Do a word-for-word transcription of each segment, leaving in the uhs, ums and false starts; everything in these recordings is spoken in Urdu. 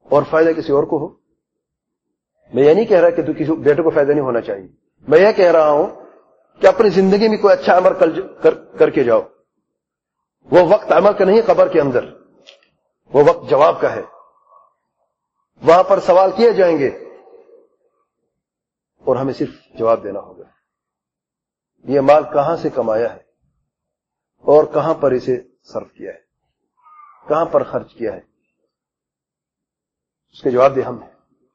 اور فائدہ کسی اور کو ہو. میں یہ نہیں کہہ رہا کہ تو کسی بیٹے کو فائدہ نہیں ہونا چاہیے. میں یہ کہہ رہا ہوں کہ اپنی زندگی میں کوئی اچھا عمل کر, کر, کر کے جاؤ. وہ وقت عمل کا نہیں قبر کے اندر، وہ وقت جواب کا ہے. وہاں پر سوال کیے جائیں گے اور ہمیں صرف جواب دینا ہوگا. یہ مال کہاں سے کمایا ہے اور کہاں پر اسے صرف کیا ہے، کہاں پر خرچ کیا ہے، اس کے جواب دے ہم ہیں.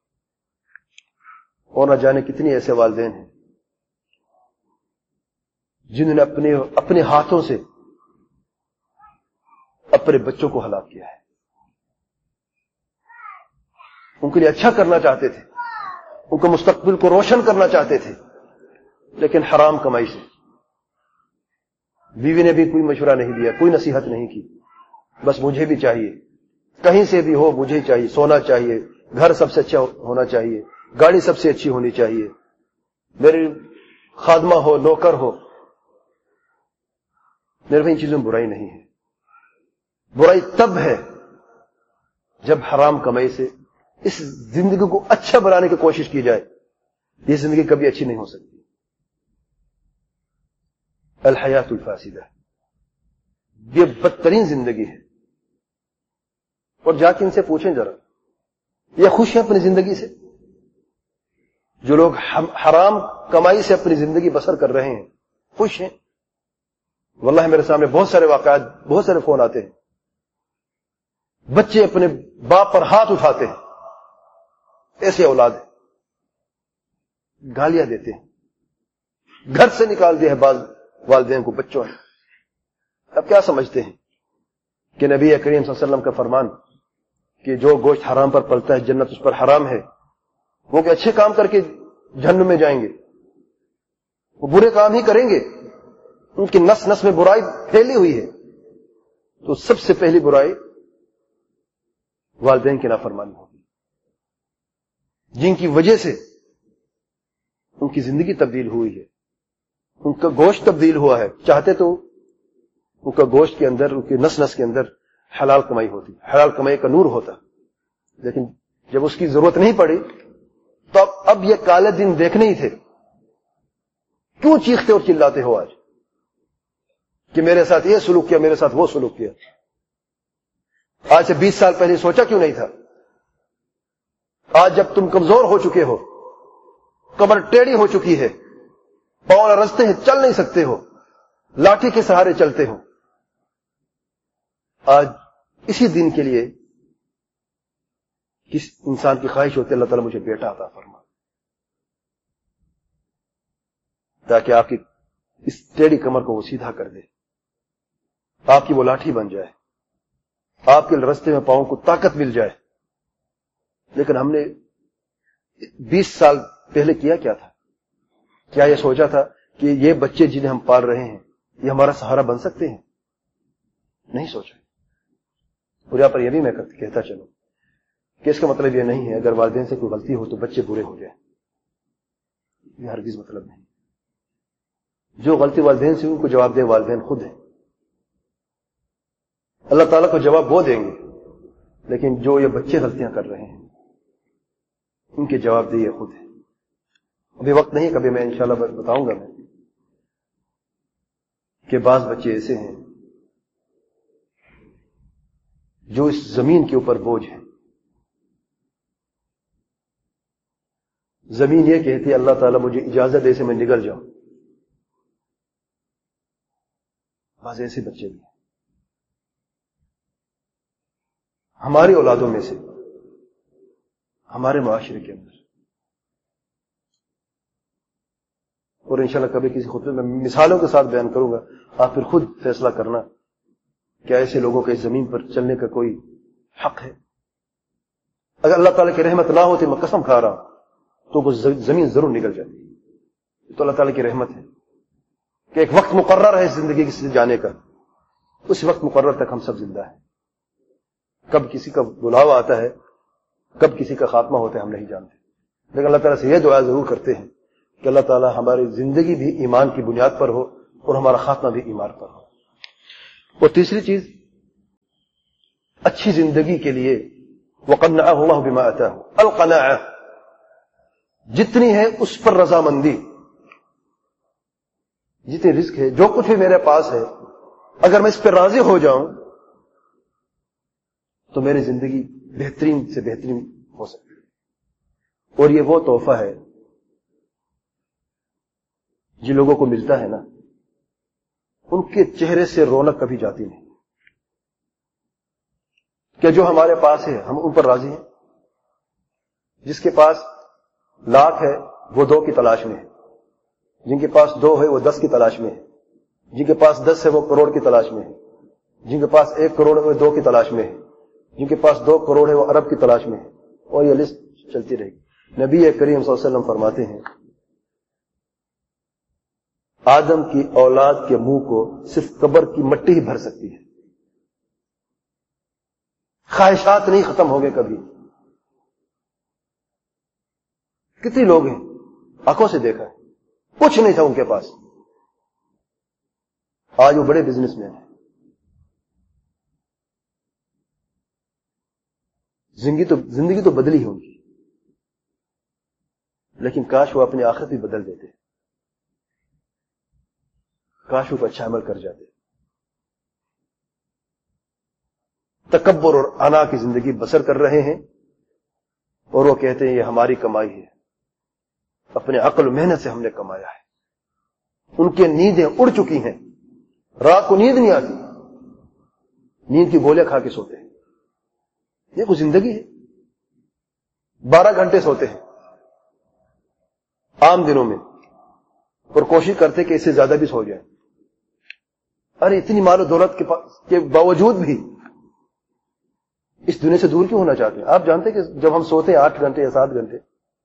اور نہ جانے کتنی ایسے والدین ہیں جنہوں نے اپنے اپنے ہاتھوں سے اپنے بچوں کو ہلاک کیا ہے. ان کے لیے اچھا کرنا چاہتے تھے، ان کو مستقبل کو روشن کرنا چاہتے تھے، لیکن حرام کمائی سے. بیوی نے بھی کوئی مشورہ نہیں دیا، کوئی نصیحت نہیں کی، بس مجھے بھی چاہیے، کہیں سے بھی ہو مجھے چاہیے، سونا چاہیے، گھر سب سے اچھا ہونا چاہیے، گاڑی سب سے اچھی ہونی چاہیے، میری خادمہ ہو، نوکر ہو. میرے بھائی ان چیزوں میں برائی نہیں ہے. برائی تب ہے جب حرام کمائی سے اس زندگی کو اچھا بنانے کی کوشش کی جائے. یہ زندگی کبھی اچھی نہیں ہو سکتی. الحیات الفاسدہ، یہ بدترین زندگی ہے. اور جا کے ان سے پوچھیں ذرا، یہ خوش ہیں اپنی زندگی سے؟ جو لوگ حرام کمائی سے اپنی زندگی بسر کر رہے ہیں خوش ہیں؟ واللہ میرے سامنے بہت سارے واقعات، بہت سارے فون آتے ہیں، بچے اپنے باپ پر ہاتھ اٹھاتے ہیں، ایسے اولاد ہیں، گالیاں دیتے ہیں، گھر سے نکال دیا ہے بعض والدین کو بچوں نے. اب کیا سمجھتے ہیں کہ نبی کریم صلی اللہ علیہ وسلم کا فرمان کہ جو گوشت حرام پر پلتا ہے جنت اس پر حرام ہے، وہ کہ اچھے کام کر کے جہنم میں جائیں گے؟ وہ برے کام ہی کریں گے. ان کی نس نس میں برائی پھیلی ہوئی ہے. تو سب سے پہلی برائی والدین کی نافرمانی ہوگی، جن کی وجہ سے ان کی زندگی تبدیل ہوئی ہے، ان کا گوشت تبدیل ہوا ہے. چاہتے تو ان کا گوشت کے اندر، ان کی نس نس کے اندر حلال کمائی ہوتی، حلال کمائی کا نور ہوتا، لیکن جب اس کی ضرورت نہیں پڑی تو اب اب یہ کالے دن دیکھنے ہی تھے. کیوں چیختے اور چلاتے ہو آج کہ میرے ساتھ یہ سلوک کیا، میرے ساتھ وہ سلوک کیا؟ آج سے بیس سال پہلے سوچا کیوں نہیں تھا؟ آج جب تم کمزور ہو چکے ہو، کمر ٹیڑھی ہو چکی ہے، پاؤں رستے ہیں، چل نہیں سکتے ہو، لاٹھی کے سہارے چلتے ہو، آج اسی دن کے لیے کس انسان کی خواہش ہوتی ہے اللہ تعالیٰ مجھے بیٹا عطا فرما، تاکہ آپ کی اس ٹیڑھی کمر کو وہ سیدھا کر دے، آپ کی وہ لاٹھی بن جائے، آپ کے رستے میں پاؤں کو طاقت مل جائے. لیکن ہم نے بیس سال پہلے کیا کیا تھا؟ کیا یہ سوچا تھا کہ یہ بچے جنہیں ہم پال رہے ہیں یہ ہمارا سہارا بن سکتے ہیں؟ نہیں سوچا. اور یہاں پر یہ بھی میں کہتا چلوں کہ اس کا مطلب یہ نہیں ہے اگر والدین سے کوئی غلطی ہو تو بچے برے ہو جائیں. یہ ہرگز مطلب نہیں. جو غلطی والدین سے ان کو جواب دے والدین خود ہیں. اللہ تعالیٰ کو جواب وہ دیں گے، لیکن جو یہ بچے غلطیاں کر رہے ہیں ان کے جواب دے یہ خود ہیں. ابھی وقت نہیں، کبھی میں انشاءاللہ بتاؤں گا میں کہ بعض بچے ایسے ہیں جو اس زمین کے اوپر بوجھ ہیں. زمین یہ کہتی ہے اللہ تعالیٰ مجھے اجازت دے سے میں نگل جاؤں. بعض ایسے بچے بھی ہیں ہماری اولادوں میں سے، ہمارے معاشرے کے اندر. اور انشاءاللہ کبھی کسی خطبے میں مثالوں کے ساتھ بیان کروں گا، آپ پھر خود فیصلہ کرنا کیا ایسے لوگوں کے اس زمین پر چلنے کا کوئی حق ہے. اگر اللہ تعالیٰ کی رحمت نہ ہوتی، میں قسم کھا رہا ہوں، تو وہ زمین ضرور نکل جاتی. تو اللہ تعالیٰ کی رحمت ہے کہ ایک وقت مقرر ہے زندگی سے جانے کا، اس وقت مقرر تک ہم سب زندہ ہیں. کب کسی کا بلاوا آتا ہے، کب کسی کا خاتمہ ہوتا ہے، ہم نہیں جانتے. لیکن اللہ تعالیٰ سے یہ دعا ضرور کرتے ہیں کہ اللہ تعالیٰ ہماری زندگی بھی ایمان کی بنیاد پر ہو اور ہمارا خاتمہ بھی ایمان پر ہو. اور تیسری چیز، اچھی زندگی کے لیے وَقَنَّعَهُ اللَّهُ بِمَا أَتَاهُ الْقَنَاعَةُ، جتنی ہے اس پر رضامندی، جتنی رزق ہے، جو کچھ بھی میرے پاس ہے، اگر میں اس پہ راضی ہو جاؤں تو میری زندگی بہترین سے بہترین ہو سکتی ہے. اور یہ وہ تحفہ ہے جن لوگوں کو ملتا ہے نا، ان کے چہرے سے رونق کبھی جاتی نہیں. کہ جو ہمارے پاس ہے ہم ان پر راضی ہیں. جس کے پاس لاکھ ہے وہ دو کی تلاش میں ہے، جن کے پاس دو ہے وہ دس کی تلاش میں ہے، جن کے پاس دس ہے وہ کروڑ کی تلاش میں ہے، جن کے پاس ایک کروڑ ہے وہ دو کی تلاش میں ہے، جن کے پاس دو کروڑ ہے وہ ارب کی تلاش میں ہے، اور یہ لسٹ چلتی رہے گی. نبی کریم صلی اللہ علیہ وسلم فرماتے ہیں آدم کی اولاد کے منہ کو صرف قبر کی مٹی ہی بھر سکتی ہے. خواہشات نہیں ختم ہو گئے کبھی. کتنے لوگ ہیں آنکھوں سے دیکھا ہے کچھ نہیں تھا ان کے پاس، آج وہ بڑے بزنس مین ہیں. زندگی تو زندگی تو بدلی ہوگی، لیکن کاش وہ اپنی آخرت بھی بدل دیتے، کاش وہ اچھا عمل کر جاتے. تکبر اور انا کی زندگی بسر کر رہے ہیں، اور وہ کہتے ہیں یہ ہماری کمائی ہے، اپنے عقل و محنت سے ہم نے کمایا ہے. ان کی نیندیں اڑ چکی ہیں، رات کو نیند نہیں آتی، نیند کی گولیاں کھا کے سوتے ہیں. یہ کوئی زندگی ہے؟ بارہ گھنٹے سوتے ہیں عام دنوں میں، اور کوشش کرتے کہ اس سے زیادہ بھی سو جائیں. ارے اتنی مال و دولت کے باوجود بھی اس دنیا سے دور کیوں ہونا چاہتے ہیں؟ آپ جانتے ہیں کہ جب ہم سوتے ہیں آٹھ گھنٹے یا سات گھنٹے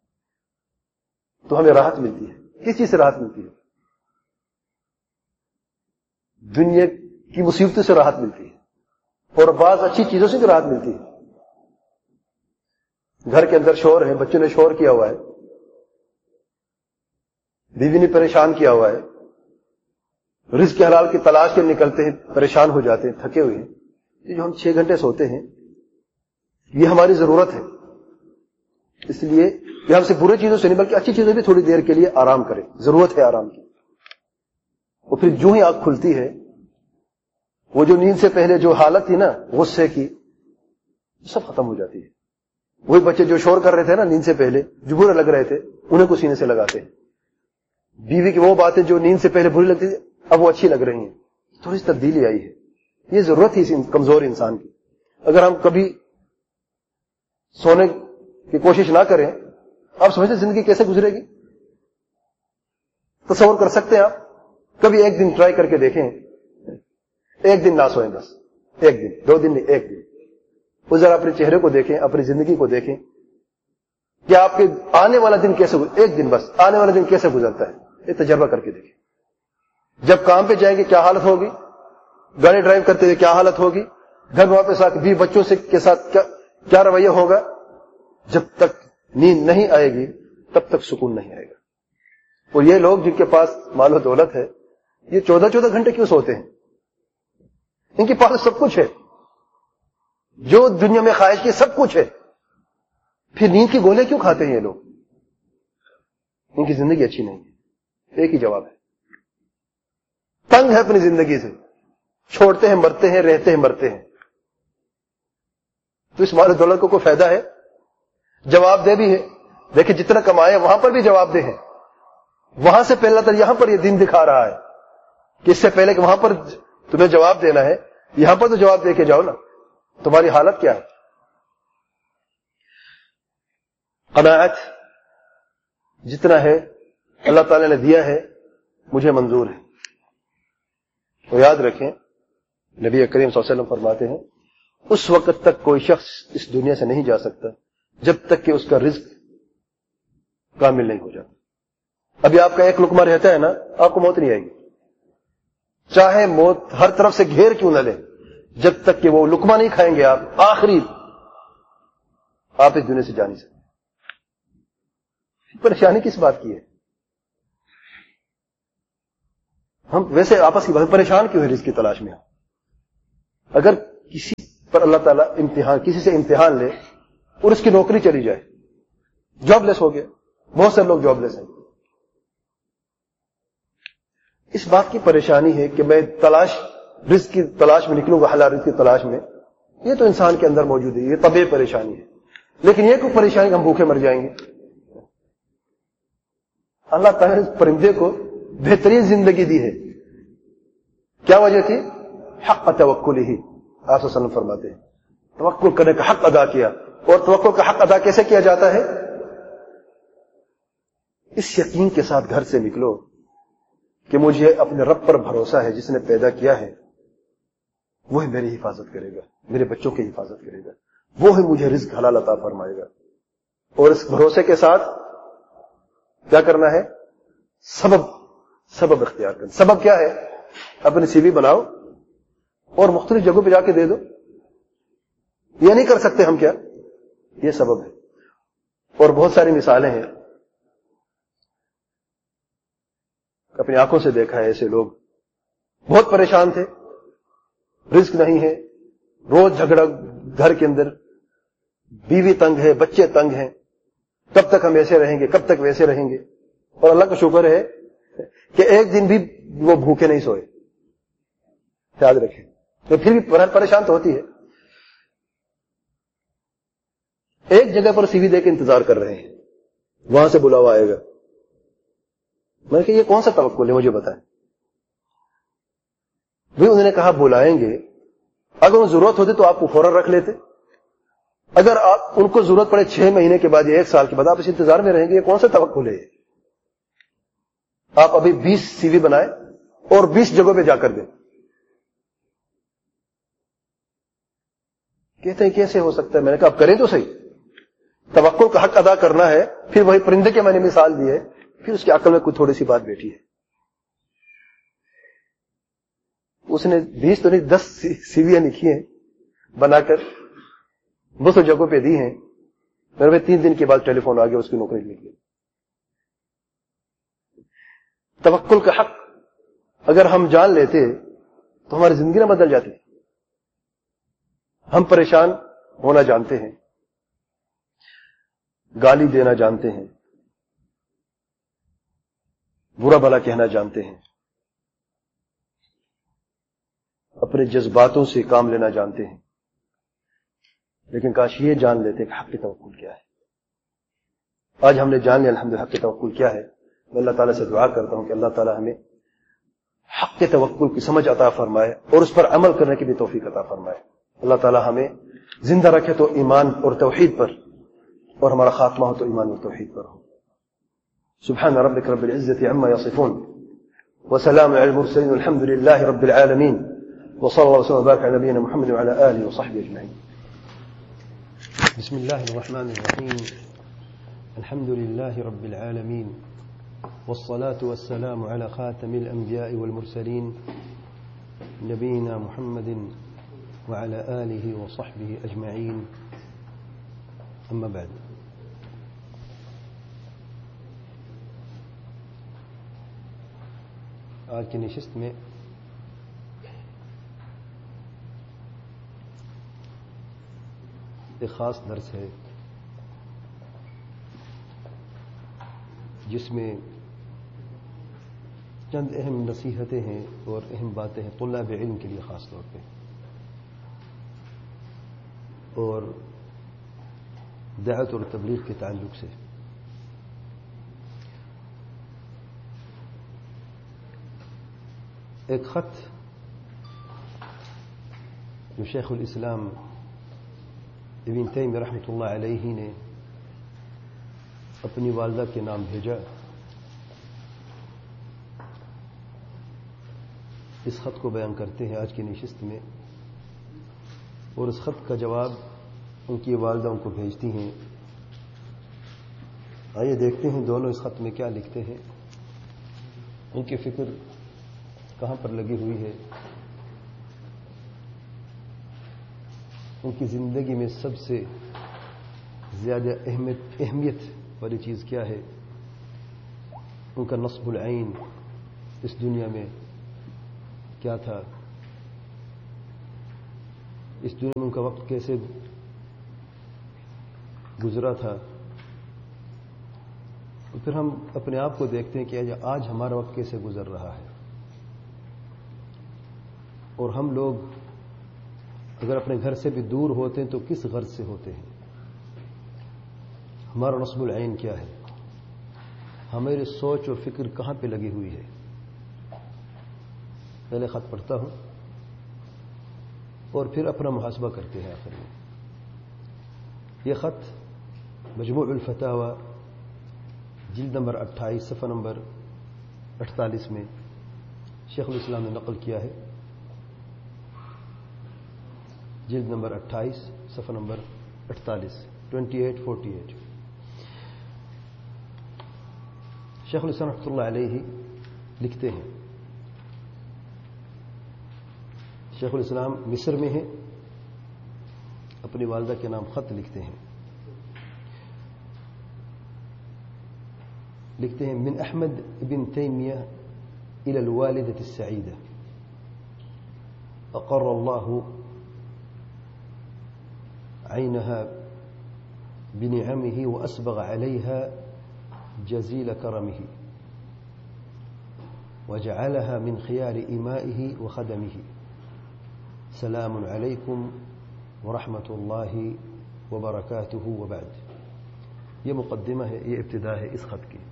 تو ہمیں راحت ملتی ہے. کس چیز سے راحت ملتی ہے؟ دنیا کی مصیبتوں سے راحت ملتی ہے، اور بعض اچھی چیزوں سے بھی راحت ملتی ہے. گھر کے اندر شور ہے، بچوں نے شور کیا ہوا ہے، بیوی نے پریشان کیا ہوا ہے، رزق کے حلال کی تلاش کے نکلتے ہیں، پریشان ہو جاتے ہیں، تھکے ہوئے ہیں. یہ جو ہم چھ گھنٹے سوتے ہیں یہ ہماری ضرورت ہے. اس لیے یہ ہم سے برے چیزوں سے نہیں بلکہ اچھی چیزیں بھی تھوڑی دیر کے لیے آرام کریں، ضرورت ہے آرام کی. اور پھر جو ہی آنکھ کھلتی ہے وہ جو نیند سے پہلے جو حالت تھی نا غصے کی سب ختم ہو جاتی ہے. وہی بچے جو شور کر رہے تھے نا نیند سے پہلے جو برے لگ رہے تھے انہیں کو سینے سے لگاتے ہیں. بیوی کی وہ باتیں جو نیند سے پہلے بری لگتی تھی اب وہ اچھی لگ رہی ہیں. تھوڑی سی تبدیلی آئی ہے. یہ ضرورت تھی اس کمزور انسان کی. اگر ہم کبھی سونے کی کوشش نہ کریں، آپ سمجھتے زندگی کیسے گزرے گی؟ تصور کر سکتے ہیں آپ؟ کبھی ایک دن ٹرائی کر کے دیکھیں، ایک دن نہ سوئیں، بس ایک دن، دو دن نہیں، ایک دن. وہ ذرا اپنے چہرے کو دیکھیں، اپنی زندگی کو دیکھیں کہ آپ کے آنے والا دن کیسے، ایک دن بس آنے والا دن کیسے گزرتا ہے. یہ تجربہ کر کے دیکھیں. جب کام پہ جائیں گے کیا حالت ہوگی، گاڑی ڈرائیو کرتے ہوئے کیا حالت ہوگی، گھر میں واپس آ کے بھی بچوں سے کے ساتھ کیا, کیا رویہ ہوگا. جب تک نیند نہیں آئے گی تب تک سکون نہیں آئے گا. اور یہ لوگ جن کے پاس مال و دولت ہے یہ چودہ چودہ گھنٹے کیوں سوتے ہیں؟ ان کے پاس سب کچھ ہے، جو دنیا میں خواہش کی سب کچھ ہے، پھر نیند کی گولیں کیوں کھاتے ہیں یہ لوگ؟ ان کی زندگی اچھی نہیں ہے. ایک ہی جواب ہے، تنگ ہے اپنی زندگی سے، چھوڑتے ہیں مرتے ہیں، رہتے ہیں مرتے ہیں. تو اس مال و دولت کو کوئی فائدہ ہے؟ جواب دہ بھی ہے. دیکھیں جتنا کمائے وہاں پر بھی جواب دہ ہے. وہاں سے پہلا تو یہاں پر یہ دن دکھا رہا ہے کہ اس سے پہلے کہ وہاں پر تمہیں جواب دینا ہے یہاں پر تو جواب دے کے جاؤ نا. تمہاری حالت کیا ہے؟ قناعت جتنا ہے اللہ تعالی نے دیا ہے مجھے منظور ہے. تو یاد رکھیں نبی کریم صلی اللہ علیہ وسلم فرماتے ہیں اس وقت تک کوئی شخص اس دنیا سے نہیں جا سکتا جب تک کہ اس کا رزق کامل نہیں ہو جاتا. ابھی آپ کا ایک لقمہ رہتا ہے نا، آپ کو موت نہیں آئے گی، چاہے موت ہر طرف سے گھیر کیوں نہ لے، جب تک کہ وہ لقمہ نہیں کھائیں گے آپ آخری آپ اس دنیا سے جا نہیں سکتے. پریشانی کس بات کی ہے؟ ہم ویسے آپس کی بات پریشان کیوں ہے رزق کی تلاش میں؟ اگر کسی پر اللہ تعالیٰ امتحان کسی سے امتحان لے اور اس کی نوکری چلی جائے, جاب لیس ہو گیا. بہت سے لوگ جاب لیس ہیں. اس بات کی پریشانی ہے کہ میں تلاش رزق کی تلاش میں نکلوں گا, حلال رزق کی تلاش میں. یہ تو انسان کے اندر موجود ہے, یہ طبیعی پریشانی ہے. لیکن یہ کوئی پریشانی کہ ہم بھوکے مر جائیں گے. اللہ تعالیٰ نے پرندے کو بہترین زندگی دی ہے. کیا وجہ تھی؟ حق توکل ہی. آپ صلی اللہ علیہ وسلم فرماتے ہیں توکل کرنے کا حق ادا کیا. اور توکل کا حق ادا کیسے کیا جاتا ہے؟ اس یقین کے ساتھ گھر سے نکلو کہ مجھے اپنے رب پر بھروسہ ہے جس نے پیدا کیا ہے, وہی میری حفاظت کرے گا, میرے بچوں کی حفاظت کرے گا, وہی مجھے رزق حلال عطا فرمائے گا. اور اس بھروسے کے ساتھ کیا کرنا ہے؟ سبب سبب اختیار کرنا. سبب کیا ہے؟ اپنی سی وی بناؤ اور مختلف جگہوں پہ جا کے دے دو. یہ نہیں کر سکتے ہم کیا؟ یہ سبب ہے. اور بہت ساری مثالیں ہیں, اپنی آنکھوں سے دیکھا ہے. ایسے لوگ بہت پریشان تھے, رزق نہیں ہے, روز جھگڑا گھر کے اندر, بیوی تنگ ہے, بچے تنگ ہیں, کب تک ہم ایسے رہیں گے, کب تک ویسے رہیں گے. اور اللہ کا شکر ہے کہ ایک دن بھی وہ بھوکے نہیں سوئے. یاد رکھیں. تو پھر بھی پریشان تو ہوتی ہے. ایک جگہ پر سی وی دے کے انتظار کر رہے ہیں, وہاں سے بلاوا آئے گا. میں نے کہا یہ کون سا توکل ہے, مجھے بتائیں. بھی انہوں نے کہا بلائیں گے, اگر انہیں ضرورت ہوتی تو آپ کو فوراً رکھ لیتے. اگر آپ ان کو ضرورت پڑے چھ مہینے کے بعد یا ایک سال کے بعد, آپ اس انتظار میں رہیں گے. یہ کون سا توکل ہے؟ آپ ابھی بیس سی وی بنائیں اور بیس جگہوں پہ جا کر دیں. کہتے ہیں کیسے ہو سکتا ہے؟ میں نے کہا آپ کریں تو صحیح. توکل کا حق ادا کرنا ہے. پھر وہی پرندے کے میں نے مثال دی ہے, پھر اس کی عقل میں کوئی تھوڑی سی بات بیٹھی ہے. اس نے بیس تو نہیں دس سی ویاں لکھی ہیں بنا کر, بس جگہوں پہ دی ہیں. میرے بھائی تین دن کے بعد ٹیلی فون آ گیا, اس کی نوکری نکلی. توکل کا حق اگر ہم جان لیتے تو ہماری زندگی نہ بدل جاتی. ہم پریشان ہونا جانتے ہیں, گالی دینا جانتے ہیں, برا بھلا کہنا جانتے ہیں, اپنے جذباتوں سے کام لینا جانتے ہیں. لیکن کاش یہ جان لیتے کہ حق توکل کیا ہے. آج ہم نے جان لیا الحمدللہ حق توکل کیا ہے. میں اللہ تعالیٰ سے دعا کرتا ہوں کہ اللہ تعالیٰ ہمیں حق توکل کی سمجھ عطا فرمائے اور اس پر عمل کرنے کی بھی توفیق عطا فرمائے. اللہ تعالیٰ ہمیں زندہ رکھے تو ایمان اور توحید پر, اور ہمارا خاتمہ ہو تو ایمان اور توحید پر ہو. سبحان ربک رب العزة عما يصفون وسلام على المرسلين والحمد لله رب العالمين وصلى الله وسلم وبارك على نبينا محمد وعلى آله وصحبه أجمعين. بسم الله الرحمن الرحيم. الحمد لله رب العالمين والصلاة والسلام على خاتم الأنبياء والمرسلين نبينا محمد وعلى آله وصحبه أجمعين. أما بعد, آج کی نشست میں ایک خاص درس ہے جس میں چند اہم نصیحتیں ہیں اور اہم باتیں ہیں طلاب علم کے لیے خاص طور پہ, اور دعوت اور تبلیغ کے تعلق سے. ایک خط جو شیخ الاسلام ابن تیمیہ رحمۃ اللہ علیہ نے اپنی والدہ کے نام بھیجا, اس خط کو بیان کرتے ہیں آج کی نشست میں, اور اس خط کا جواب ان کی والدہ ان کو بھیجتی ہیں. آئیے دیکھتے ہیں دونوں اس خط میں کیا لکھتے ہیں, ان کی فکر کہاں پر لگی ہوئی ہے, ان کی زندگی میں سب سے زیادہ اہمیت اہمیت والی چیز کیا ہے, ان کا نصب العین اس دنیا میں کیا تھا, اس دنیا میں ان کا وقت کیسے گزرا تھا تو پھر ہم اپنے آپ کو دیکھتے ہیں کہ آج ہمارا وقت کیسے گزر رہا ہے، اور ہم لوگ اگر اپنے گھر سے بھی دور ہوتے ہیں تو کس غرض سے ہوتے ہیں، ہمارا نصب العین کیا ہے، ہماری سوچ و فکر کہاں پہ لگی ہوئی ہے۔ پہلے خط پڑھتا ہوں اور پھر اپنا محاسبہ کرتے ہیں آخر میں۔ یہ خط مجموع الفتاوی جلد نمبر اٹھائیس صفحہ نمبر اڑتالیس میں شیخ الاسلام نے نقل کیا ہے، جلد نمبر اٹھائیس صفحہ نمبر اڑتالیس ٹوینٹی ایٹ فورٹی ایٹ شیخ الاسلام رحمۃ اللہ علیہ لکھتے ہیں، شیخ الاسلام مصر میں ہیں، اپنی والدہ کے نام خط لکھتے ہیں، لکھتے ہیں من احمد ابن تیمیہ الى الوالدة السعيدة اقر الله عينها بنعمه واسبغ عليها جزيل كرمه وجعلها من خيار إمائه وخدمه سلام عليكم ورحمة الله وبركاته وبعد۔ یہ مقدمہ ہے، یہ ابتداء ہے اس خط کی۔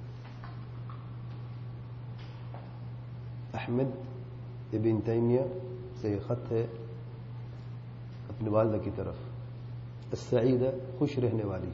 احمد ابن تیمیہ سے یہ خط ہے اپنی والدہ کی طرف، السعیدہ خوش رہنے والی۔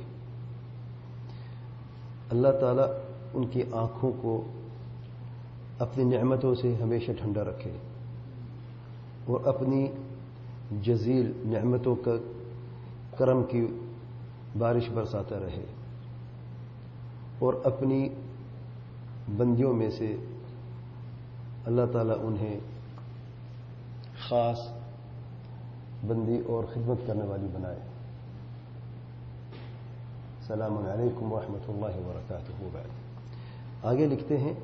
اللہ تعالیٰ ان کی آنکھوں کو اپنی نعمتوں سے ہمیشہ ٹھنڈا رکھے اور اپنی جزیل نعمتوں کا کرم کی بارش برساتا رہے، اور اپنی بندیوں میں سے اللہ تعالیٰ انہیں خاص بندی اور خدمت کرنے والی بنائے۔ سلام علیکم ورحمۃ اللہ وبرکاتہ بعد۔ آگے لکھتے ہیں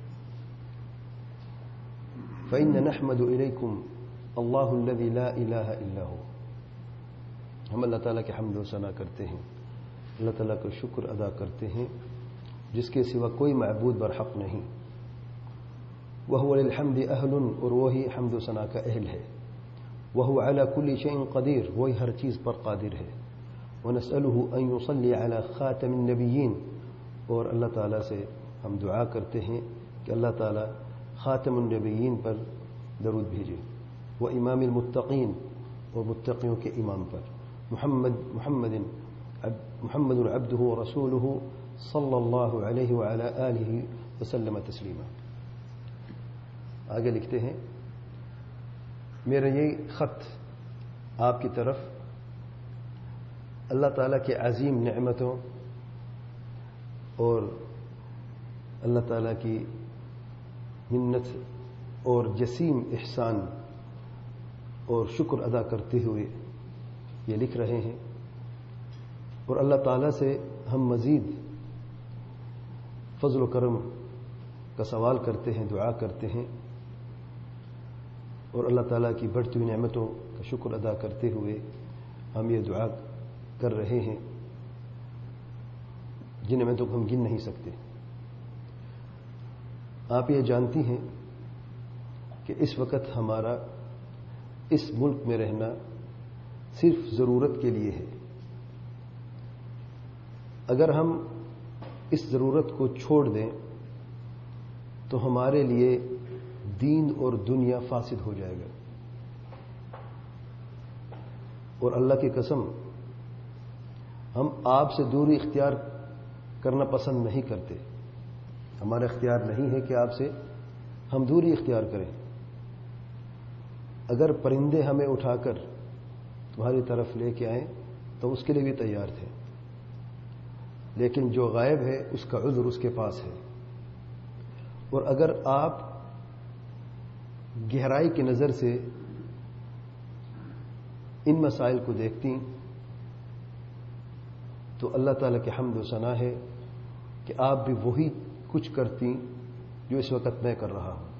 فإن نحمد إليكم اللہ الذي لا الہ الا هو۔ ہم اللہ تعالیٰ کے حمد و ثنا کرتے ہیں، اللہ تعالیٰ کا شکر ادا کرتے ہیں جس کے سوا کوئی معبود برحق نہیں، وهو للحمد اہل، اور وہی حمد و ثنا کا اہل ہے، وهو على كل شيء قدیر، وہی ہر چیز پر قادر ہے، ونسأله ان يصلي على خاتم النبیین، اور اللہ تعالیٰ سے ہم دعا کرتے ہیں کہ اللہ تعالیٰ خاتم النبیین پر درود بھیجے، وہ امام المتقین، اور متقیوں کے امام پر، محمد محمد محمد عبدہ ورسولہ صلی اللہ علیہ وعلی آلہ وسلم تسلیما۔ آگے لکھتے ہیں میرا یہ خط آپ کی طرف اللہ تعالیٰ کے عظیم نعمتوں اور اللہ تعالیٰ کی منت اور جسیم احسان اور شکر ادا کرتے ہوئے یہ لکھ رہے ہیں، اور اللہ تعالیٰ سے ہم مزید فضل و کرم کا سوال کرتے ہیں، دعا کرتے ہیں، اور اللہ تعالیٰ کی بڑھتی ہوئی نعمتوں کا شکر ادا کرتے ہوئے ہم یہ دعا کر رہے ہیں جن نعمتوں کو ہم گن نہیں سکتے۔ آپ یہ جانتی ہیں کہ اس وقت ہمارا اس ملک میں رہنا صرف ضرورت کے لیے ہے، اگر ہم اس ضرورت کو چھوڑ دیں تو ہمارے لیے دین اور دنیا فاسد ہو جائے گا، اور اللہ کی قسم ہم آپ سے دوری اختیار کرنا پسند نہیں کرتے، ہمارا اختیار نہیں ہے کہ آپ سے ہم دوری اختیار کریں۔ اگر پرندے ہمیں اٹھا کر تمہاری طرف لے کے آئیں تو اس کے لیے بھی تیار تھے، لیکن جو غائب ہے اس کا عذر اس کے پاس ہے، اور اگر آپ گہرائی کی نظر سے ان مسائل کو دیکھتی تو اللہ تعالیٰ کے حمد و ثنا ہے کہ آپ بھی وہی کچھ کرتی جو اس وقت میں کر رہا ہوں،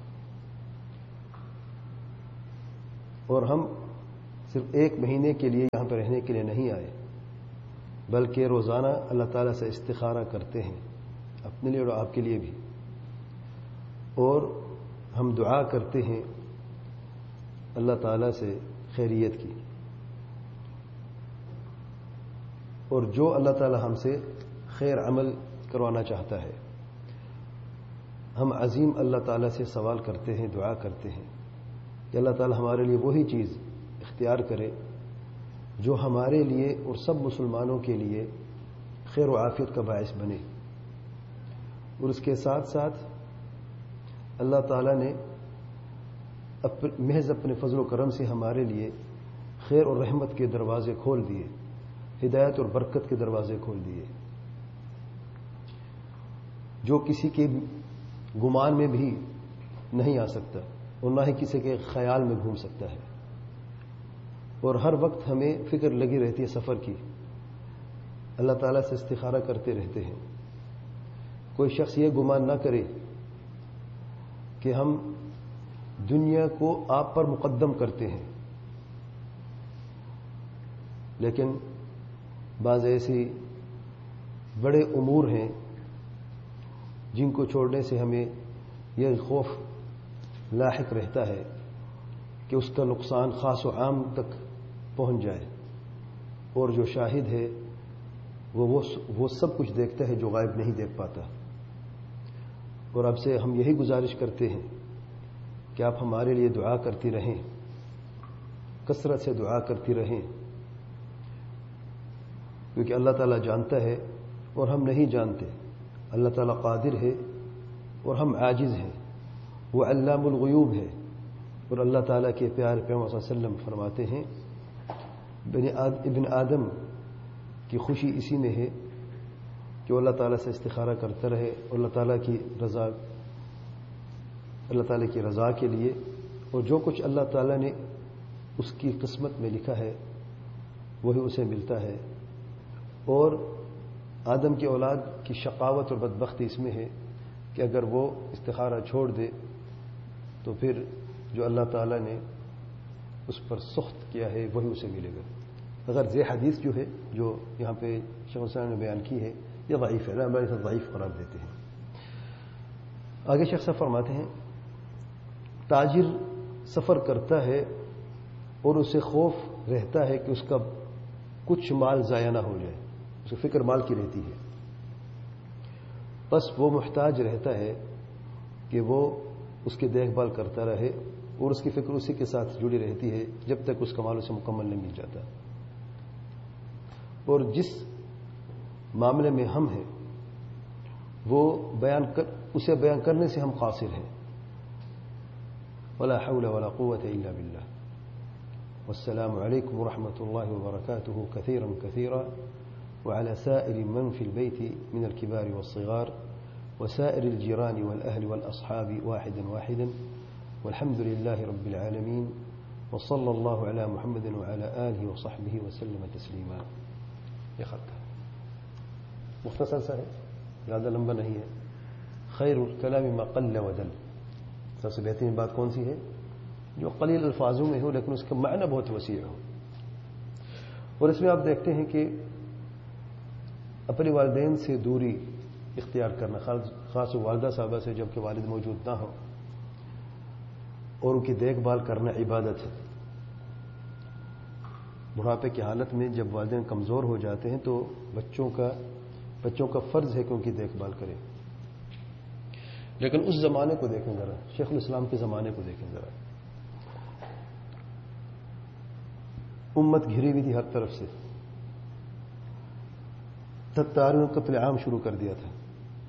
اور ہم صرف ایک مہینے کے لیے یہاں پہ رہنے کے لیے نہیں آئے، بلکہ روزانہ اللہ تعالیٰ سے استخارہ کرتے ہیں، اپنے لیے اور آپ کے لیے بھی، اور ہم دعا کرتے ہیں اللہ تعالیٰ سے خیریت کی، اور جو اللہ تعالیٰ ہم سے خیر عمل کروانا چاہتا ہے ہم عظیم اللہ تعالیٰ سے سوال کرتے ہیں، دعا کرتے ہیں کہ اللہ تعالیٰ ہمارے لیے وہی چیز اختیار کرے جو ہمارے لیے اور سب مسلمانوں کے لیے خیر و عافیت کا باعث بنے، اور اس کے ساتھ ساتھ اللہ تعالیٰ نے محض اپنے فضل و کرم سے ہمارے لیے خیر اور رحمت کے دروازے کھول دیے، ہدایت اور برکت کے دروازے کھول دیے، جو کسی کے گمان میں بھی نہیں آ سکتا اور نہ ہی کسی کے خیال میں گھوم سکتا ہے، اور ہر وقت ہمیں فکر لگی رہتی ہے سفر کی، اللہ تعالیٰ سے استخارہ کرتے رہتے ہیں۔ کوئی شخص یہ گمان نہ کرے کہ ہم دنیا کو آپ پر مقدم کرتے ہیں، لیکن بعض ایسی بڑے امور ہیں جن کو چھوڑنے سے ہمیں یہ خوف لاحق رہتا ہے کہ اس کا نقصان خاص و عام تک پہنچ جائے، اور جو شاہد ہے وہ وہ سب کچھ دیکھتا ہے جو غائب نہیں دیکھ پاتا۔ اور اب سے ہم یہی گزارش کرتے ہیں کہ آپ ہمارے لیے دعا کرتی رہیں، کثرت سے دعا کرتی رہیں، کیونکہ اللہ تعالیٰ جانتا ہے اور ہم نہیں جانتے، اللہ تعالیٰ قادر ہے اور ہم عاجز ہیں، وہ علام الغیوب ہے، اور اللہ تعالیٰ کے پیارے پیغمبر صلی اللہ علیہ وسلم فرماتے ہیں ابن آدم کی خوشی اسی میں ہے کہ وہ اللہ تعالیٰ سے استخارہ کرتا رہے اور اللہ تعالیٰ کی رضا اللہ تعالیٰ کی رضا کے لیے، اور جو کچھ اللہ تعالیٰ نے اس کی قسمت میں لکھا ہے وہی اسے ملتا ہے۔ اور آدم کی اولاد کی شقاوت اور بدبختی اس میں ہے کہ اگر وہ استخارہ چھوڑ دے تو پھر جو اللہ تعالیٰ نے اس پر سخت کیا ہے وہی اسے ملے گا۔ اگر یہ حدیث جو ہے جو یہاں پہ شیخ الاسلام نے بیان کی ہے یہ ضعیف ہے، ہمارے ساتھ ضعیف قرار دیتے ہیں۔ آگے شیخ صاحب فرماتے ہیں تاجر سفر کرتا ہے اور اسے خوف رہتا ہے کہ اس کا کچھ مال ضائع نہ ہو جائے، اس کو فکر مال کی رہتی ہے، بس وہ محتاج رہتا ہے کہ وہ اس کی دیکھ بھال کرتا رہے اور اس کی فکر اسی کے ساتھ جڑی رہتی ہے جب تک اس کا مال اسے مکمل نہیں مل جاتا۔ اور جس معاملے میں ہم ہیں وہ بیان کر اسے بیان کرنے سے ہم قاصر ہیں۔ ولا حول ولا قوة إلا بالله والسلام عليكم ورحمة الله وبركاته كثيرا كثيرا وعلى سائر من في البيت من الكبار والصغار وسائر الجيران والأهل والأصحاب واحدا واحدا والحمد لله رب العالمين وصلى الله على محمد وعلى آله وصحبه وسلم تسليما۔ یہ خط مختصر سا ہے، زیادہ لمبا نہیں ہے۔ خیر الکلام ما قل ودل، سب سے بہترین بات کون سی ہے؟ جو قلیل الفاظوں میں ہو لیکن اس کا معنی بہت وسیع ہو۔ اور اس میں آپ دیکھتے ہیں کہ اپنے والدین سے دوری اختیار کرنا، خاص والدہ صاحبہ سے جب کہ والد موجود نہ ہو، اور ان کی دیکھ بھال کرنا عبادت ہے۔ بڑھاپے کی حالت میں جب والدین کمزور ہو جاتے ہیں تو بچوں کا بچوں کا فرض ہے کہ ان کی دیکھ بھال کریں، لیکن اس زمانے کو دیکھیں ذرا، شیخ الاسلام کے زمانے کو دیکھیں ذرا، امت گھری ہوئی تھی ہر طرف سے، ستاروں قتل عام شروع کر دیا تھا،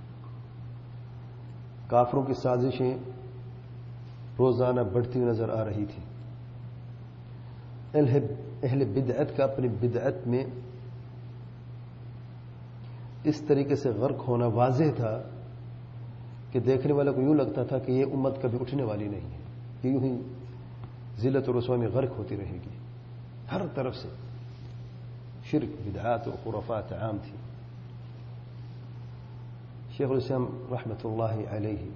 کافروں کی سازشیں روزانہ بڑھتی نظر آ رہی تھی، اہل بدعت کا اپنی بدعت میں اس طریقے سے غرق ہونا واضح تھا کہ دیکھنے والے کو یوں لگتا تھا کہ یہ امت کبھی اٹھنے والی نہیں ہے، کہ یوں ہی ذلت و رسوائی میں غرق ہوتی رہے گی۔ ہر طرف سے شرک، بدعات و خرافات عام تھی۔ شیخ الاسلام رحمۃ اللہ علیہ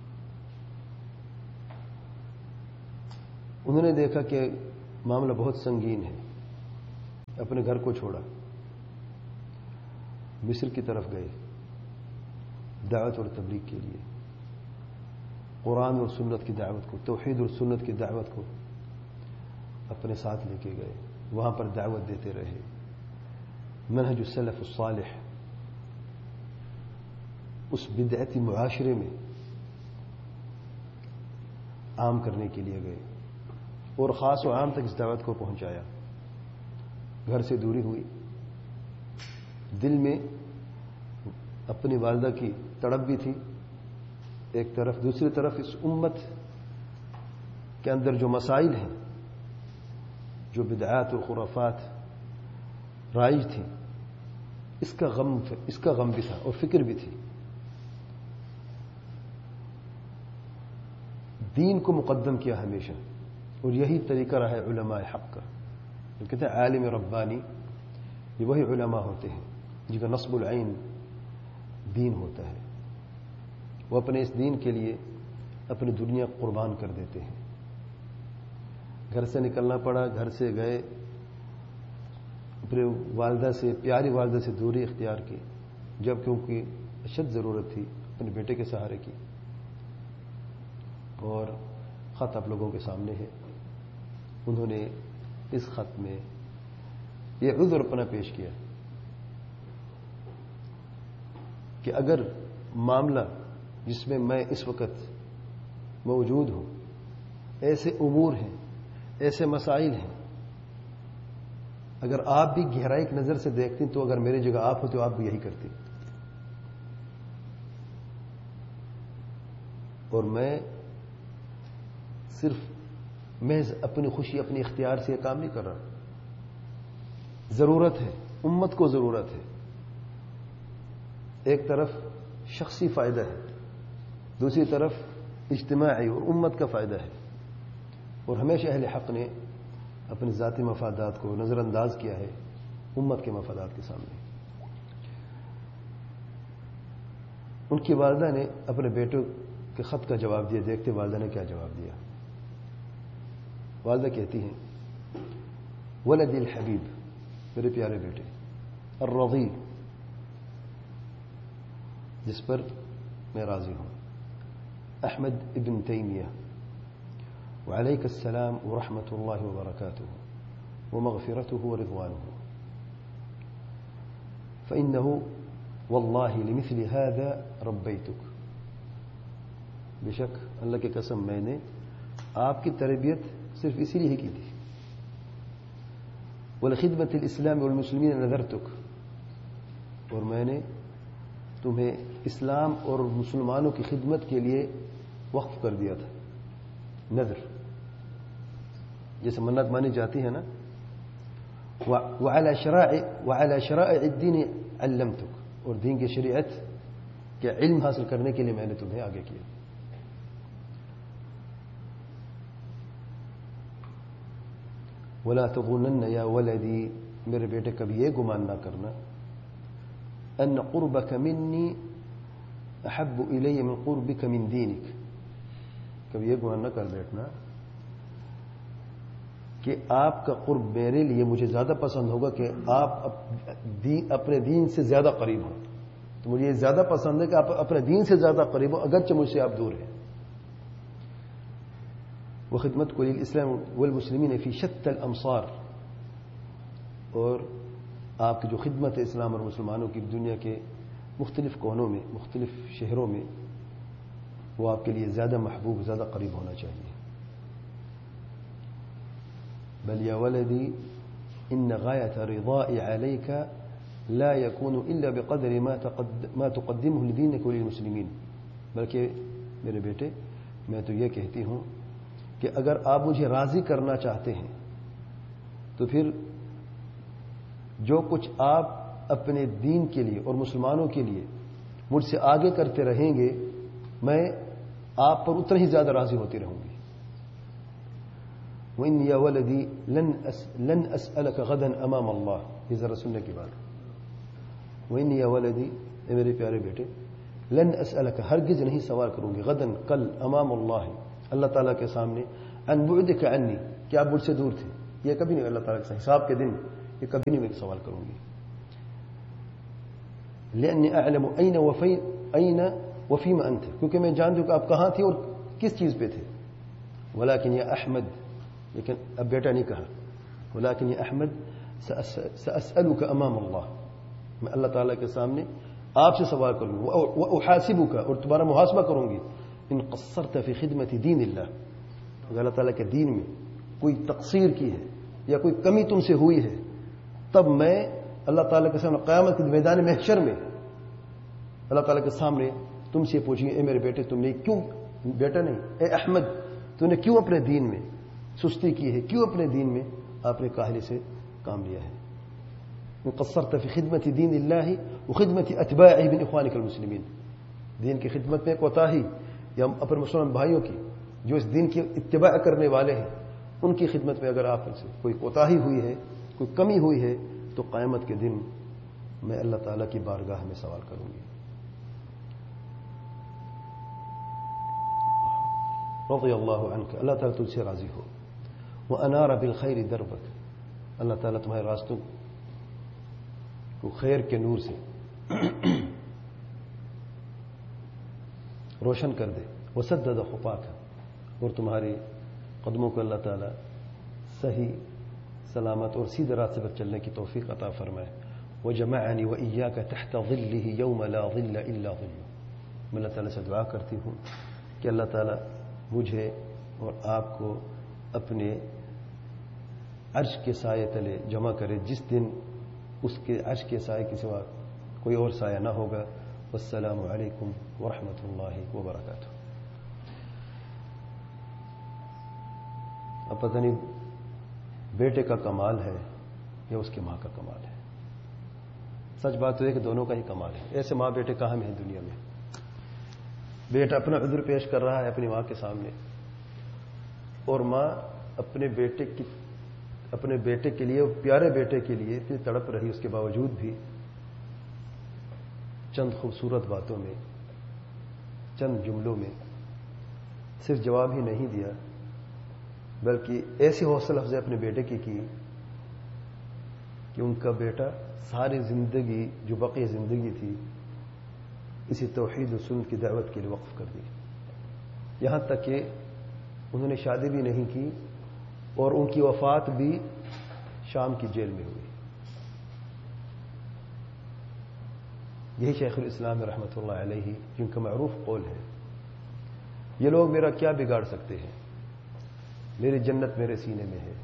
انہوں نے دیکھا کہ معاملہ بہت سنگین ہے، اپنے گھر کو چھوڑا مصر کی طرف گئے دعوت اور تبلیغ کے لیے، قرآن اور سنت کی دعوت کو، توحید اور سنت کی دعوت کو اپنے ساتھ لے کے گئے، وہاں پر دعوت دیتے رہے، منہج السلف الصالح اس بدعتی معاشرے میں عام کرنے کے لیے گئے اور خاص و عام تک اس دعوت کو پہنچایا۔ گھر سے دوری ہوئی، دل میں اپنی والدہ کی تڑپ بھی تھی ایک طرف، دوسری طرف اس امت کے اندر جو مسائل ہیں، جو بدعات اور خرافات رائج تھیں، اس کا غم اس کا غم بھی تھا اور فکر بھی تھی۔ دین کو مقدم کیا ہمیشہ، اور یہی طریقہ رہا ہے علماء حق کا۔ جو کہتے ہیں عالم ربانی، یہ وہی علماء ہوتے ہیں جن کا نصب العین دین ہوتا ہے، وہ اپنے اس دین کے لیے اپنی دنیا قربان کر دیتے ہیں۔ گھر سے نکلنا پڑا، گھر سے گئے، اپنے والدہ سے، پیاری والدہ سے دوری اختیار کی، جب کیونکہ اشد ضرورت تھی اپنے بیٹے کے سہارے کی۔ اور خط آپ لوگوں کے سامنے ہے، انہوں نے اس خط میں یہ عذر اپنا پیش کیا کہ اگر معاملہ جس میں میں اس وقت موجود ہوں، ایسے امور ہیں، ایسے مسائل ہیں، اگر آپ بھی گہرائی کی نظر سے دیکھتی تو اگر میری جگہ آپ ہوتے تو آپ بھی یہی کرتی، اور میں صرف محض اپنی خوشی اپنی اختیار سے یہ کام نہیں کر رہا، ضرورت ہے، امت کو ضرورت ہے۔ ایک طرف شخصی فائدہ ہے، دوسری طرف اجتماعی اور امت کا فائدہ ہے، اور ہمیشہ اہل حق نے اپنے ذاتی مفادات کو نظر انداز کیا ہے امت کے مفادات کے سامنے۔ ان کی والدہ نے اپنے بیٹوں کے خط کا جواب دیا، دیکھتے والدہ نے کیا جواب دیا۔ والدہ کہتی ہیں، ولدی الحبیب، میرے پیارے بیٹے، الرضی، جس پر میں راضی ہوں، احمد ابن تیمیہ، وعلیک السلام ورحمۃ اللہ وبرکاتہ ومغفرتہ ورضوانہ، فإنه واللہ لمثل هذا ربیتک، بے شک اللہ کی قسم میں نے آپ کی تربیت صرف اسی لیے کی تھی، ولخدمت الاسلام والمسلمین نذرتک، اور میں نے تمہیں اسلام اور مسلمانوں کی خدمت کے لیے وقف کر دیا تھا۔ نذر جیسے منت مانی جاتی ہے نا، وعلى شرائع وعلى شرائع الدین علمتک، اور دین کی شریعت کے علم حاصل کرنے کے لیے میں نے تمہیں آگے کیا۔ ولا تظنن یا ولدی، میرے بیٹے کبھی یہ گمان نہ کرنا، ان قربک منی احب الی من قربک من دینک، کبھی یہ گمان نہ کر بیٹھنا کہ آپ کا قرب میرے لیے مجھے زیادہ پسند ہوگا کہ آپ اپنے دین سے زیادہ قریب ہوں، تو مجھے یہ زیادہ پسند ہے کہ آپ اپنے دین سے زیادہ قریب ہوں اگرچہ مجھ سے آپ دور ہیں۔ وخدمت کو للاسلام والمسلمین فی شتى الامصار، اور آپ کی جو خدمت ہے اسلام اور مسلمانوں کی دنیا کے مختلف کونوں میں، مختلف شہروں میں، وہ آپ کے لیے زیادہ محبوب، زیادہ قریب ہونا چاہیے۔ بل یا ولدی ان غایت رضائی علیک لا يكون الا بقدر ما تقدمه لدینک وللمسلمین، بلکہ میرے بیٹے میں تو یہ کہتی ہوں کہ اگر آپ مجھے راضی کرنا چاہتے ہیں تو پھر جو کچھ آپ اپنے دین کے لیے اور مسلمانوں کے لیے مجھ سے آگے کرتے رہیں گے، میں آپ پر اتنا ہی زیادہ راضی ہوتی رہوں گی۔ وَإِنِّي يَا وَلَدِي لَنْ أَسْأَلَكَ غَدًا أَمَامَ اللَّهِ، یہ ذرا سننے کی بات۔ وَإِنِّي يَا وَلَدِي، اے میرے پیارے بیٹے، لن أسألك، ہرگز نہیں سوال کروں گی، غدن، کل، امام اللہ، اللہ تعالیٰ کے سامنے، ان بعدك عنی، کہ آپ مجھ سے دور تھے، یہ کبھی نہیں، اللہ تعالیٰ کے حساب کے دن یہ کبھی نہیں میں سوال کروں گی۔ لأني أعلم أين وفي أين وفيما أنت، کیونکہ میں جانتا ہوں کہ آپ کہاں تھے اور کس چیز پہ تھے. ولكن يا احمد، لیکن اب بیٹا نہیں کہا، ولكن يا احمد سأسألك امام اللہ، میں اللہ تعالیٰ کے سامنے آپ سے سوال کروں گی، وأحاسبك، اور تمہارا محاسبہ کروں گی، ان قصرت في خدمت دین اللہ، اگر اللہ تعالیٰ کے دین میں کوئی تقصیر کی ہے یا کوئی کمی تم سے ہوئی ہے، تب میں اللہ تعالیٰ کے سامنے قیامت کے میدان محشر میں اللہ تعالیٰ کے سامنے تم سے پوچھیں گے، اے میرے بیٹے تم نے کیوں، بیٹا نہیں، اے احمد تو نے کیوں اپنے دین میں سستی کی ہے، کیوں اپنے دین میں آپ نے کاہلی سے کام لیا ہے. قصرت فی خدمت دین اللہ و خدمت اتباعہ من اخوانک المسلمین، دین کی خدمت میں کوتاہی یا اپنے مسلمان بھائیوں کی جو اس دین کی اتباع کرنے والے ہیں ان کی خدمت میں اگر آپ سے کوئی کوتاہی ہوئی ہے، کوئی کمی ہوئی ہے، تو قیامت کے دن میں اللہ تعالیٰ کی بارگاہ میں سوال کروں گی. رضی اللہ عنک، اللہ تعالیٰ تجھ سے راضی ہو. وانار بالخیر دربک، اللہ تعالیٰ تمہارے راستوں کو خیر کے نور سے روشن کر دے. وسدد خطاک، اور تمہارے قدموں کو اللہ تعالیٰ صحیح سلامت اور سیدھے راستے پر چلنے کی توفیق عطا فرمائے. وجمعنی وإیاک تحت ظلہ یوم لا ظل الا ظلہ، میں اللہ تعالیٰ سے دعا کرتی ہوں کہ اللہ تعالیٰ مجھے اور آپ کو اپنے عرش کے سائے تلے جمع کرے، جس دن اس کے عرش کے سائے کے سوا کوئی اور سایہ نہ ہوگا. والسلام علیکم ورحمۃ اللہ وبرکاتہ. اب پتہ نہیں بیٹے کا کمال ہے یا اس کی ماں کا کمال ہے. سچ بات تو ہے کہ دونوں کا ہی کمال ہے. ایسے ماں بیٹے کہاں میں ہیں دنیا میں. بیٹا اپنا عذر پیش کر رہا ہے اپنی ماں کے سامنے، اور ماں اپنے بیٹے کی اپنے بیٹے کے لیے، پیارے بیٹے کے لیے اتنی تڑپ رہی، اس کے باوجود بھی چند خوبصورت باتوں میں، چند جملوں میں صرف جواب ہی نہیں دیا، بلکہ ایسی حوصلہ افزائی اپنے بیٹے کی کی کہ ان کا بیٹا ساری زندگی جو بقیہ زندگی تھی اسی توحید و سنت کی دعوت کے لیے وقف کر دی. یہاں تک کہ انہوں نے شادی بھی نہیں کی اور ان کی وفات بھی شام کی جیل میں ہوئی. یہی شیخ الاسلام رحمۃ اللہ علیہ جن کا معروف قول ہے، یہ لوگ میرا کیا بگاڑ سکتے ہیں، میری جنت میرے سینے میں ہے،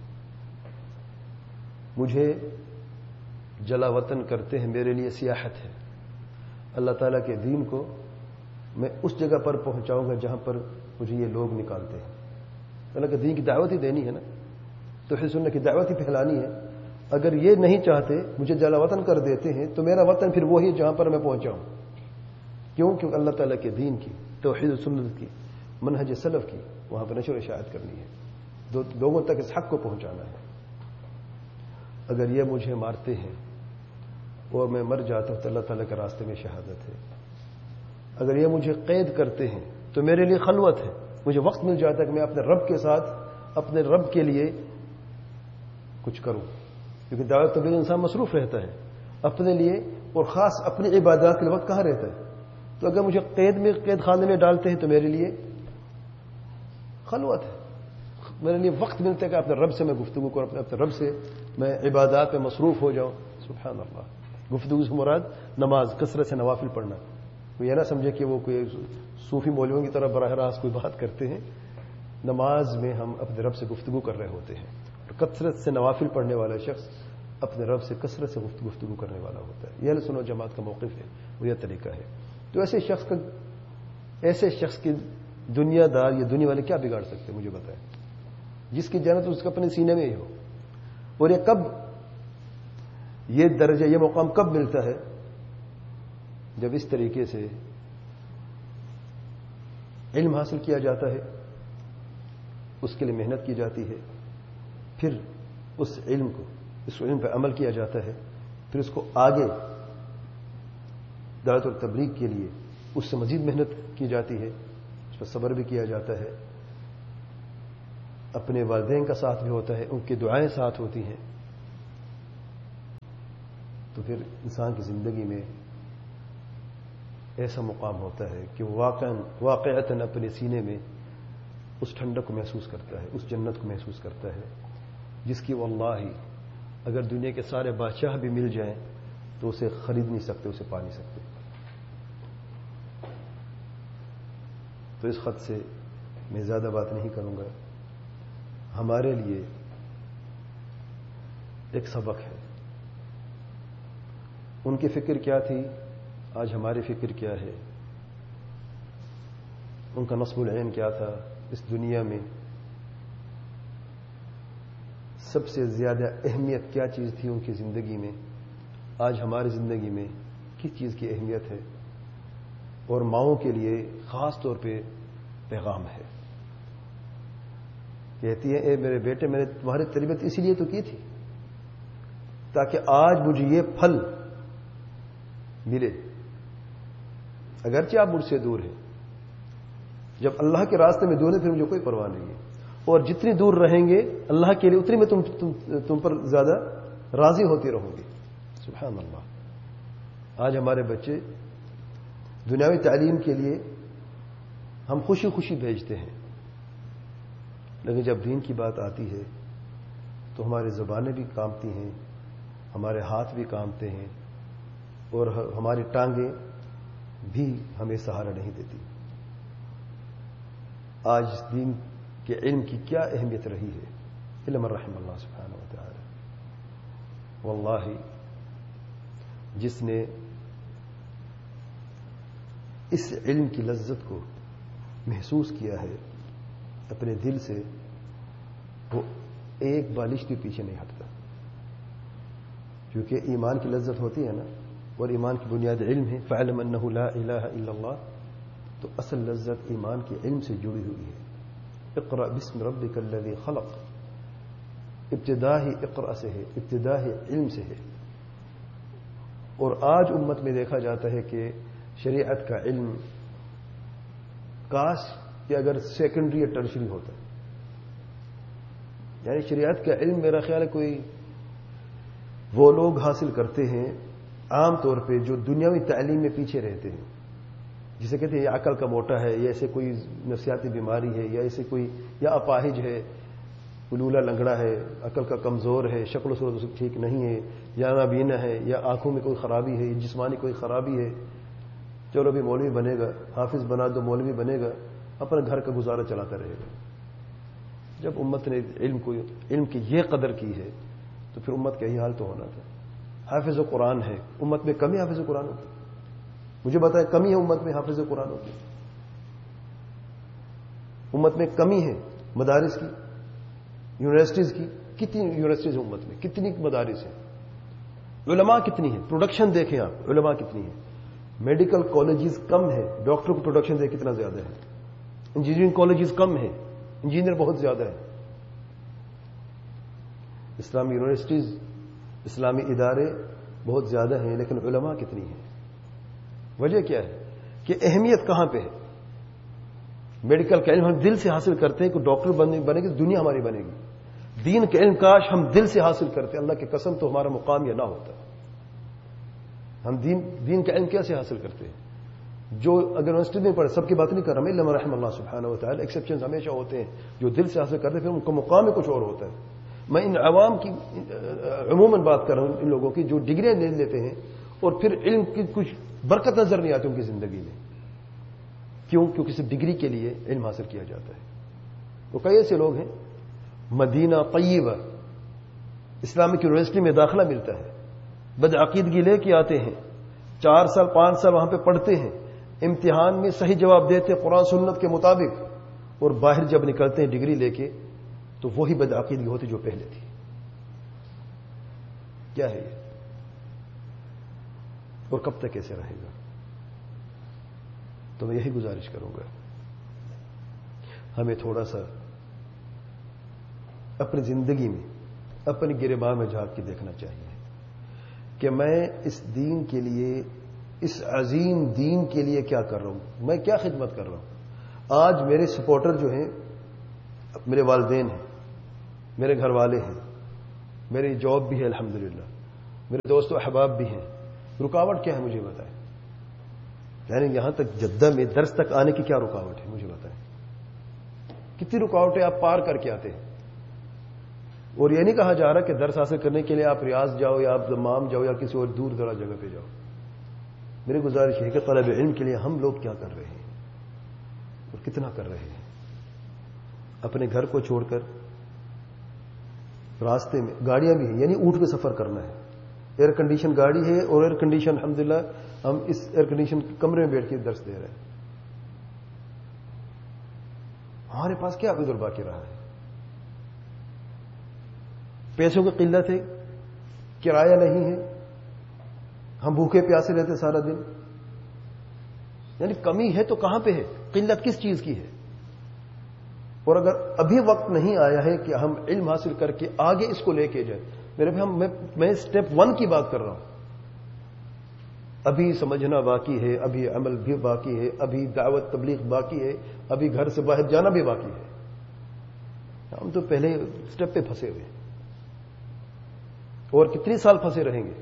مجھے جلا وطن کرتے ہیں، میرے لیے سیاحت ہے. اللہ تعالیٰ کے دین کو میں اس جگہ پر پہنچاؤں گا جہاں پر مجھے یہ لوگ نکالتے ہیں. اللہ کے دین کی دعوت ہی دینی ہے نا، توحید سنت کی دعوت ہی پھیلانی ہے. اگر یہ نہیں چاہتے، مجھے جلا وطن کر دیتے ہیں، تو میرا وطن پھر وہی جہاں پر میں پہنچاؤں. کیوں؟ کیونکہ اللہ تعالیٰ کے دین کی، توحید سنت کی، منہج سلف کی وہاں پر نشر و اشاعت کرنی ہے، دو لوگوں تک اس حق کو پہنچانا ہے. اگر یہ مجھے مارتے ہیں اور میں مر جاتا ہوں تو اللہ تعالیٰ کے راستے میں شہادت ہے. اگر یہ مجھے قید کرتے ہیں تو میرے لیے خلوت ہے، مجھے وقت مل جاتا ہے کہ میں اپنے رب کے ساتھ اپنے رب کے لیے کچھ کروں. کیونکہ دعوت تبلیغ انسان مصروف رہتا ہے اپنے لیے، اور خاص اپنی عبادات کے لیے وقت کہاں رہتا ہے. تو اگر مجھے قید میں قید خانے میں ڈالتے ہیں تو میرے لیے خلوت ہے، میرے لیے وقت ملتا ہے کہ اپنے رب سے میں گفتگو کروں، اپنے رب سے میں عبادات میں مصروف ہو جاؤں. سبحان اللہ. گفتگو سے مراد نماز، کثرت سے نوافل پڑھنا. یہ نہ سمجھے کہ وہ کوئی صوفی مولویوں کی طرح براہ راست کوئی بات کرتے ہیں. نماز میں ہم اپنے رب سے گفتگو کر رہے ہوتے ہیں، اور کثرت سے نوافل پڑھنے والا شخص اپنے رب سے کثرت سے گفتگو کرنے والا ہوتا ہے. یہ اہل سنت و جماعت کا موقف ہے، وہ یہ طریقہ ہے. تو ایسے شخص کا ایسے شخص کی دنیا دار یا دنیا والے کیا بگاڑ سکتے مجھے بتائیں، جس کی جنت اس کے اپنے سینے میں ہی ہو. اور یہ کب، یہ درجہ، یہ مقام کب ملتا ہے؟ جب اس طریقے سے علم حاصل کیا جاتا ہے، اس کے لیے محنت کی جاتی ہے، پھر اس علم کو اس علم پہ عمل کیا جاتا ہے، پھر اس کو آگے دعوت اور تبلیغ کے لیے اس سے مزید محنت کی جاتی ہے، اس پر صبر بھی کیا جاتا ہے، اپنے والدین کا ساتھ بھی ہوتا ہے، ان کی دعائیں ساتھ ہوتی ہیں. تو پھر انسان کی زندگی میں ایسا مقام ہوتا ہے کہ واقعاً واقعتاً اپنے سینے میں اس ٹھنڈک کو محسوس کرتا ہے، اس جنت کو محسوس کرتا ہے جس کی واللہ اگر دنیا کے سارے بادشاہ بھی مل جائیں تو اسے خرید نہیں سکتے، اسے پا نہیں سکتے. تو اس خط سے میں زیادہ بات نہیں کروں گا. ہمارے لیے ایک سبق ہے. ان کی فکر کیا تھی، آج ہماری فکر کیا ہے. ان کا نصب العین کیا تھا. اس دنیا میں سب سے زیادہ اہمیت کیا چیز تھی ان کی زندگی میں، آج ہماری زندگی میں کس چیز کی اہمیت ہے. اور ماؤں کے لیے خاص طور پہ پیغام ہے. کہتی ہے اے میرے بیٹے، میں نے تمہاری تربیت اسی لیے تو کی تھی تاکہ آج مجھے یہ پھل ملے. اگرچہ آپ مجھ سے دور ہیں، جب اللہ کے راستے میں دور ہیں پھر مجھے کوئی پرواہ نہیں ہے. اور جتنی دور رہیں گے اللہ کے لیے اتنی میں تم, تم, تم پر زیادہ راضی ہوتی رہوں گی. سبحان اللہ. آج ہمارے بچے دنیاوی تعلیم کے لیے ہم خوشی خوشی بھیجتے ہیں، لیکن جب دین کی بات آتی ہے تو ہماری زبانیں بھی کانپتی ہیں، ہمارے ہاتھ بھی کانپتے ہیں، اور ہماری ٹانگیں بھی ہمیں سہارا نہیں دیتی. آج دین کے علم کی کیا اہمیت رہی ہے. علم الرحم اللہ سبحانہ و تعالی. واللہ جس نے اس علم کی لذت کو محسوس کیا ہے اپنے دل سے، وہ ایک بالش بھی پیچھے نہیں ہٹتا. کیونکہ ایمان کی لذت ہوتی ہے نا، اور ایمان کی بنیاد علم ہے. فَاعْلَمْ أَنَّهُ لَا إِلَٰهَ إِلَّا اللَّهُ. تو اصل لذت ایمان کے علم سے جڑی ہوئی ہے. اقرأ بسم ربک الذی خلق. ابتدا ہی اقرأ سے ہے، ابتدا ہی علم سے ہے. اور آج امت میں دیکھا جاتا ہے کہ شریعت کا علم کاش کہ اگر سیکنڈری یا ٹرشری ہوتا ہے. یعنی شریعت کا علم میرا خیال ہے کوئی وہ لوگ حاصل کرتے ہیں عام طور پہ جو دنیاوی تعلیم میں پیچھے رہتے ہیں، جسے کہتے ہیں یہ عقل کا موٹا ہے، یا ایسے کوئی نفسیاتی بیماری ہے، یا ایسے کوئی یا اپاہج ہے، لولا لنگڑا ہے، عقل کا کمزور ہے، شکل و صورت ٹھیک نہیں ہے، یا نابینا ہے، یا آنکھوں میں کوئی خرابی ہے، جسمانی کوئی خرابی ہے. چلو بھی مولوی بنے گا، حافظ بنا دو مولوی بنے گا، اپنے گھر کا گزارا چلاتا رہے گا. جب امت نے علم کو علم کی یہ قدر کی ہے تو پھر امت کا یہی حال تو ہونا تھا. حافظ قرآن ہے، امت میں کمی حافظ قرآن ہوتی. مجھے بتائیں کمی ہے امت میں حافظ قرآن ہوتی؟ امت میں کمی ہے مدارس کی، یونیورسٹیز کی. کتنی یونیورسٹیز ہیں امت میں، کتنی مدارس ہیں، علماء کتنی ہیں. پروڈکشن دیکھیں آپ، علماء کتنی ہیں. میڈیکل کالجز کم ہے، ڈاکٹر کو پروڈکشن دیکھ کتنا زیادہ ہے. انجینئرنگ کالجز کم ہے، انجینئر بہت زیادہ ہے. اسلامی یونیورسٹیز، اسلامی ادارے بہت زیادہ ہیں، لیکن علماء کتنی ہیں. وجہ کیا ہے کہ اہمیت کہاں پہ ہے. میڈیکل کا علم ہم دل سے حاصل کرتے ہیں کہ ڈاکٹر بنے گی دنیا ہماری بنے گی. دین کا علم کاش ہم دل سے حاصل کرتے، اللہ کی قسم تو ہمارا مقام یہ نہ ہوتا. ہم دین دین کا علم کیسے حاصل کرتے ہیں؟ جو اگر یونیورسٹی میں پڑھے، سب کی بات نہیں کر رہا میں، علم رحم اللہ سبحانہ و تعالی، ایکسیپشنز ہمیشہ ہوتے ہیں جو دل سے حاصل کرتے ہیں، پھر ان کا مقام ہی کچھ اور ہوتا ہے. میں ان عوام کی عموماً بات کر رہا ہوں، ان لوگوں کی جو ڈگریاں لے لیتے ہیں اور پھر علم کی کچھ برکت نظر نہیں آتی ان کی زندگی میں. کیوں؟ کیونکہ صرف ڈگری کے لیے علم حاصل کیا جاتا ہے. تو کئی ایسے لوگ ہیں مدینہ طیبہ اسلامک یونیورسٹی میں داخلہ ملتا ہے، بدعقیدگی لے کے آتے ہیں، چار سال پانچ سال وہاں پہ پڑھتے ہیں، امتحان میں صحیح جواب دیتے قرآن سنت کے مطابق، اور باہر جب نکلتے ہیں ڈگری لے کے تو وہی بدعقیدگی ہوتی جو پہلے تھی. کیا ہے یہ؟ اور کب تک ایسے رہے گا؟ تو میں یہی گزارش کروں گا، ہمیں تھوڑا سا اپنی زندگی میں اپنی گریباں میں جھانک کے دیکھنا چاہیے کہ میں اس دین کے لیے، اس عظیم دین کے لیے کیا کر رہا ہوں، میں کیا خدمت کر رہا ہوں. آج میرے سپورٹر جو ہیں میرے والدین ہیں، میرے گھر والے ہیں، میری جاب بھی ہے الحمدللہ، میرے دوست و احباب بھی ہیں. رکاوٹ کیا ہے مجھے بتائیں؟ یعنی یہاں تک جدہ میں درس تک آنے کی کیا رکاوٹ ہے مجھے بتائیں؟ کتنی رکاوٹیں آپ پار کر کے آتے ہیں؟ اور یہ نہیں کہا جا رہا کہ درس حاصل کرنے کے لیے آپ ریاض جاؤ یا آپ دمام جاؤ یا کسی اور دور دراز جگہ پہ جاؤ. میری گزارش ہے کہ طلب علم کے لیے ہم لوگ کیا کر رہے ہیں اور کتنا کر رہے ہیں. اپنے گھر کو چھوڑ کر راستے میں گاڑیاں بھی ہیں، یعنی اونٹ پہ سفر کرنا ہے. ایئر کنڈیشن گاڑی ہے اور ایئر کنڈیشن الحمدللہ ہم اس ایئر کنڈیشن کمرے میں بیٹھ کے درس دے رہے ہیں. ہمارے پاس کیا عذر باقی رہا ہے؟ پیسوں کی قلت ہے، کرایہ نہیں ہے، ہم بھوکے پیاسے رہتے سارا دن. یعنی کمی ہے تو کہاں پہ ہے؟ قلت کس چیز کی ہے؟ اور اگر ابھی وقت نہیں آیا ہے کہ ہم علم حاصل کر کے آگے اس کو لے کے جائیں، میرے بھائی ہم میں اسٹیپ ون کی بات کر رہا ہوں. ابھی سمجھنا باقی ہے، ابھی عمل بھی باقی ہے، ابھی دعوت تبلیغ باقی ہے، ابھی گھر سے باہر جانا بھی باقی ہے. ہم تو پہلے اسٹیپ پہ پھنسے ہوئے ہیں اور کتنی سال پھنسے رہیں گے.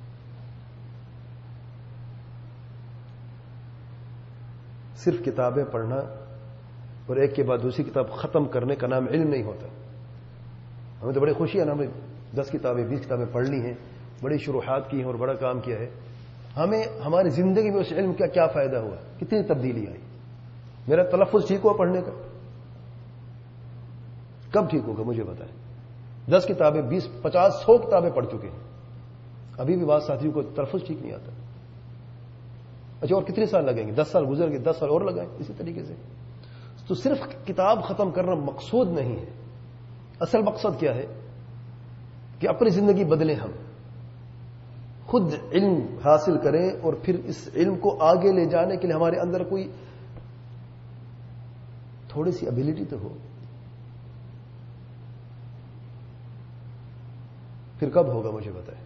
صرف کتابیں پڑھنا اور ایک کے بعد دوسری کتاب ختم کرنے کا نام علم نہیں ہوتا. ہمیں تو بڑی خوشی ہے نا، ہمیں دس کتابیں بیس کتابیں پڑھ لی ہیں، بڑی شروحات کی ہیں اور بڑا کام کیا ہے. ہمیں ہماری زندگی میں اس علم کا کیا فائدہ ہوا؟ کتنی تبدیلی آئی؟ میرا تلفظ ٹھیک ہوا پڑھنے کا؟ کب ٹھیک ہوگا مجھے بتائیں. دس کتابیں بیس پچاس سو کتابیں پڑھ چکے ہیں، ابھی بھی بعض ساتھیوں کو تلفظ ٹھیک نہیں آتا. اچھا اور کتنے سال لگیں گے؟ دس سال گزر گئے، دس سال اور لگائیں اسی طریقے سے. تو صرف کتاب ختم کرنا مقصود نہیں ہے. اصل مقصد کیا ہے؟ کہ اپنی زندگی بدلیں، ہم خود علم حاصل کریں اور پھر اس علم کو آگے لے جانے کے لیے ہمارے اندر کوئی تھوڑی سی ابیلٹی تو ہو. پھر کب ہوگا مجھے بتائیں.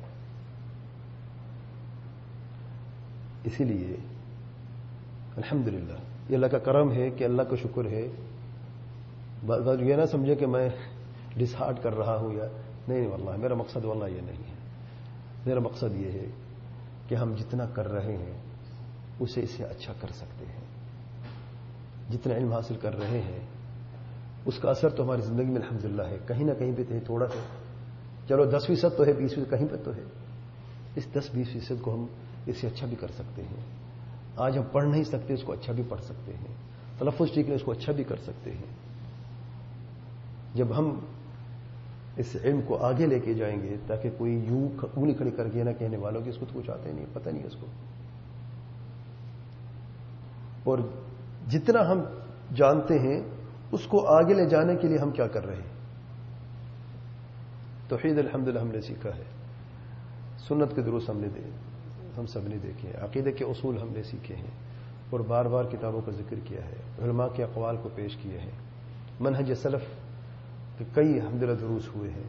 اسی لیے الحمدللہ یہ اللہ کا کرم ہے کہ اللہ کا شکر ہے. بات یہ نہ سمجھے کہ میں ڈس ہارٹ کر رہا ہوں یا نہیں، واللہ میرا مقصد واللہ یہ نہیں ہے. میرا مقصد یہ ہے کہ ہم جتنا کر رہے ہیں اسے اس سے اچھا کر سکتے ہیں. جتنا علم حاصل کر رہے ہیں اس کا اثر تو ہماری زندگی میں الحمدللہ ہے. کہیں نہ کہیں پہ کہیں تھوڑا ہے، چلو دس فیصد تو ہے، بیس فیصد کہیں پہ تو ہے. اس دس بیس فیصد کو ہم اس سے اچھا بھی کر سکتے ہیں. آج ہم پڑھ نہیں سکتے، اس کو اچھا بھی پڑھ سکتے ہیں. تلفظ ٹھیک ہے، اس کو اچھا بھی کر سکتے ہیں. جب ہم اس علم کو آگے لے کے جائیں گے تاکہ کوئی یوں انگلی کھڑی کر کے نہ کہنے والوں کہ اس کو تو کچھ آتے نہیں، پتہ نہیں اس کو. اور جتنا ہم جانتے ہیں اس کو آگے لے جانے کے لیے ہم کیا کر رہے ہیں؟ توحید الحمدللہ ہم نے سیکھا ہے، سنت کے دروس ہم نے دے ہم سب نے دیکھے ہیں، عقیدے کے اصول ہم نے سیکھے ہیں اور بار بار کتابوں کا ذکر کیا ہے، علماء کے اقوال کو پیش کیے ہیں. منہج سلف کہ کئی الحمدللہ دروس ہوئے ہیں.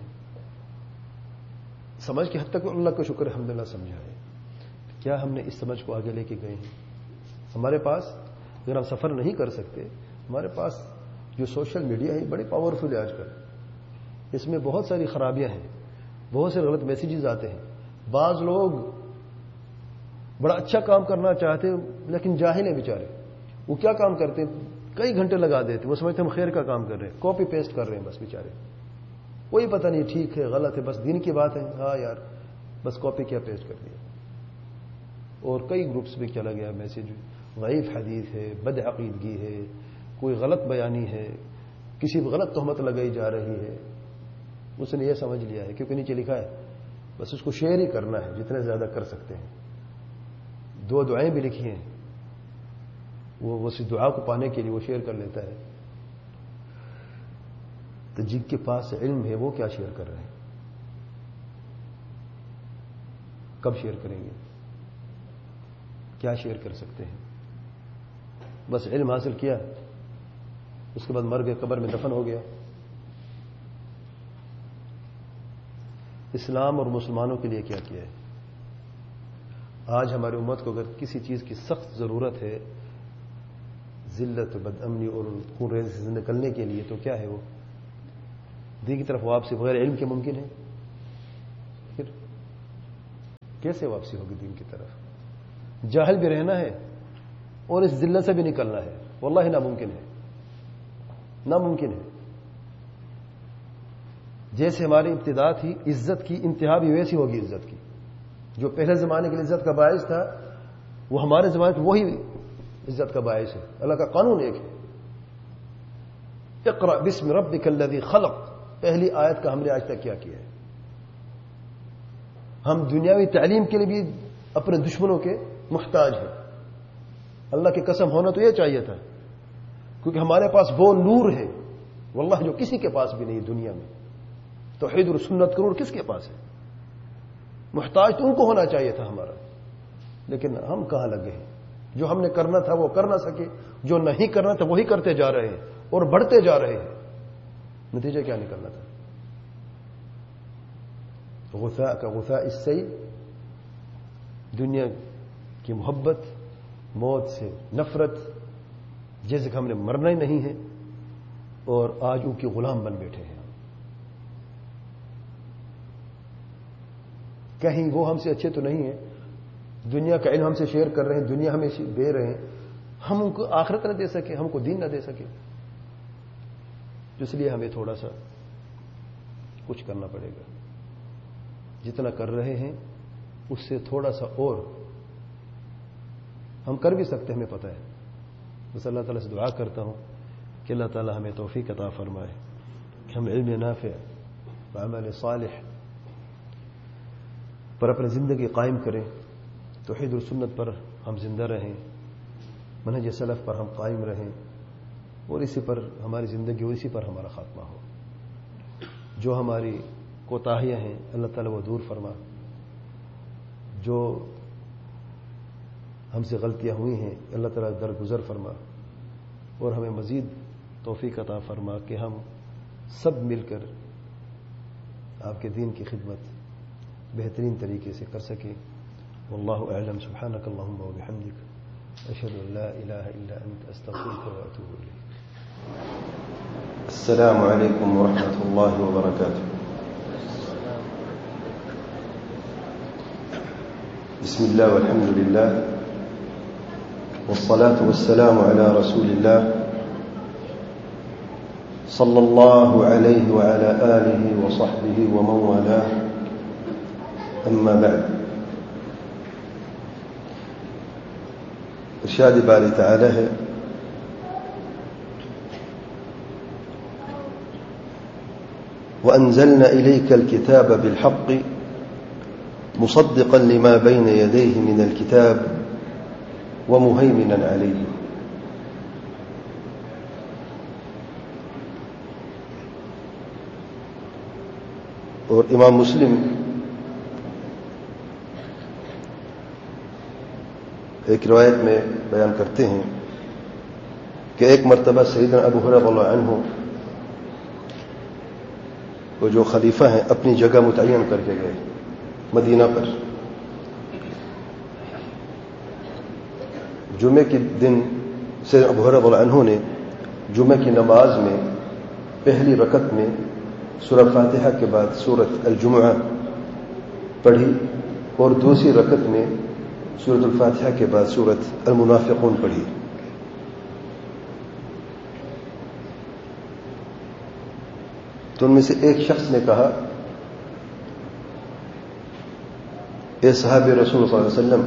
سمجھ کے حد تک اللہ کا شکر الحمدللہ سمجھا ہے. کیا ہم نے اس سمجھ کو آگے لے کے گئے ہیں؟ ہمارے پاس اگر ہم سفر نہیں کر سکتے، ہمارے پاس جو سوشل میڈیا ہے بڑی پاورفل ہے آج کل. اس میں بہت ساری خرابیاں ہیں، بہت سے غلط میسیجز آتے ہیں. بعض لوگ بڑا اچھا کام کرنا چاہتے ہیں لیکن جاہل ہیں بیچارے. وہ کیا کام کرتے ہیں؟ کئی گھنٹے لگا دیتے، وہ سمجھتے ہیں ہم خیر کا کام کر رہے ہیں، کاپی پیسٹ کر رہے ہیں بس بیچارے. کوئی پتہ نہیں ٹھیک ہے غلط ہے، بس دین کی بات ہے، ہاں یار بس کاپی کیا پیسٹ کر دیا. اور کئی گروپس میں چلا گیا میسیج، ضعیف حدیث ہے، بد عقیدگی ہے، کوئی غلط بیانی ہے، کسی بھی غلط تہمت لگائی جا رہی ہے. اس نے یہ سمجھ لیا ہے کیونکہ نیچے لکھا ہے بس اس کو شیئر ہی کرنا ہے جتنے زیادہ کر سکتے ہیں. دو دعائیں بھی لکھی ہیں، وہ اس دعا کو پانے کے لیے وہ شیئر کر لیتا ہے. تو جن کے پاس علم ہے وہ کیا شیئر کر رہے ہیں؟ کب شیئر کریں گے؟ کیا شیئر کر سکتے ہیں؟ بس علم حاصل کیا، اس کے بعد مر گئے، قبر میں دفن ہو گیا. اسلام اور مسلمانوں کے لیے کیا کیا ہے؟ آج ہماری امت کو اگر کسی چیز کی سخت ضرورت ہے ذلت، بد امنی اور خون سے نکلنے کے لیے، تو کیا ہے وہ؟ دین کی طرف واپسی بغیر علم کے ممکن ہے؟ پھر کیسے واپسی ہوگی دین کی طرف؟ جاہل بھی رہنا ہے اور اس ذلت سے بھی نکلنا ہے، واللہ ناممکن ہے، ناممکن ہے۔ جیسے ہماری ابتدا تھی، عزت کی انتہا بھی ویسی ہوگی عزت کی۔ جو پہلے زمانے کی عزت کا باعث تھا وہ ہمارے زمانے کی وہی عزت کا باعث ہے۔ اللہ کا قانون ایک ہے، اقرأ بسم ربک الذی خلق، پہلی آیت کا ہم نے آج تک کیا کیا ہے؟ ہم دنیاوی تعلیم کے لیے بھی اپنے دشمنوں کے محتاج ہیں۔ اللہ کی قسم ہونا تو یہ چاہیے تھا، کیونکہ ہمارے پاس وہ نور ہے واللہ جو کسی کے پاس بھی نہیں دنیا میں۔ توحید اور سنت کا نور کس کے پاس ہے؟ محتاج تو ان کو ہونا چاہیے تھا ہمارا، لیکن ہم کہاں لگے ہیں؟ جو ہم نے کرنا تھا وہ کر نہ سکے، جو نہیں کرنا تھا وہی کرتے جا رہے ہیں اور بڑھتے جا رہے ہیں۔ نتیجہ کیا نکلنا تھا؟ غثاء کا غثاء السیل، دنیا کی محبت، موت سے نفرت، جیسے کہ ہم نے مرنا ہی نہیں ہے اور آج ان کی غلام بن بیٹھے ہیں۔ کہیں وہ ہم سے اچھے تو نہیں ہیں، دنیا کا علم ہم سے شیئر کر رہے ہیں، دنیا ہمیں دے رہے ہیں، ہم ان کو آخرت نہ دے سکے، ہم کو دین نہ دے سکے، اس لیے ہمیں تھوڑا سا کچھ کرنا پڑے گا۔ جتنا کر رہے ہیں اس سے تھوڑا سا اور ہم کر بھی سکتے ہیں، ہمیں پتہ ہے۔ بس اللہ تعالیٰ سے دعا کرتا ہوں کہ اللہ تعالیٰ ہمیں توفیق عطا فرمائے کہ ہم علم نافع وعمل صالح پر اپنی زندگی قائم کریں، توحید اور سنت پر ہم زندہ رہیں، منہج سلف پر ہم قائم رہیں، اور اسی پر ہماری زندگی اور اسی پر ہمارا خاتمہ ہو۔ جو ہماری کوتاہیاں ہیں اللہ تعالیٰ وہ دور فرما، جو ہم سے غلطیاں ہوئی ہیں اللہ تعالیٰ درگزر فرما، اور ہمیں مزید توفیق عطا فرما کہ ہم سب مل کر آپ کے دین کی خدمت بہترین طریقے سے کر سکیں۔ واللہ اعلم، سبحانک اللہم و بحمدک، اشہد ان لا الہ الا انت، استغفرک و اتوب الیک۔ السلام علیکم ورحمۃ اللہ وبرکاتہ۔ بسم اللہ والحمد للہ والصلاة والسلام على رسول اللہ صلی اللہ علیہ وعلى آلہ وصحبہ ومن والاه، اما بعد۔ ارشاد باری تعالی ہے وَأَنزَلْنَا إِلَيْكَ الْكِتَابَ بِالْحَقِّ مُصَدِّقًا لِمَا بَيْنَ يَدَيْهِ مِنَ الْكِتَابِ وَمُهَيْمِنًا عَلَيْهِ۔ اور امام مسلم ایک روایت میں بیان کرتے ہیں کہ ایک مرتبہ سیدنا ابو ہریرہ رضی اللہ عنہ وہ جو خلیفہ ہیں اپنی جگہ متعین کر کے گئے مدینہ پر۔ جمعے کے دن سیدنا ابو ہریرہ رضی اللہ عنہ نے جمعے کی نماز میں پہلی رکعت میں سورہ فاتحہ کے بعد سورۃ الجمعہ پڑھی، اور دوسری رکعت میں سورۃ الفاتحہ کے بعد سورۃ المنافقون پڑھی۔ تو ان میں سے ایک شخص نے کہا، اے صحابہ رسول صلی اللہ علیہ وسلم،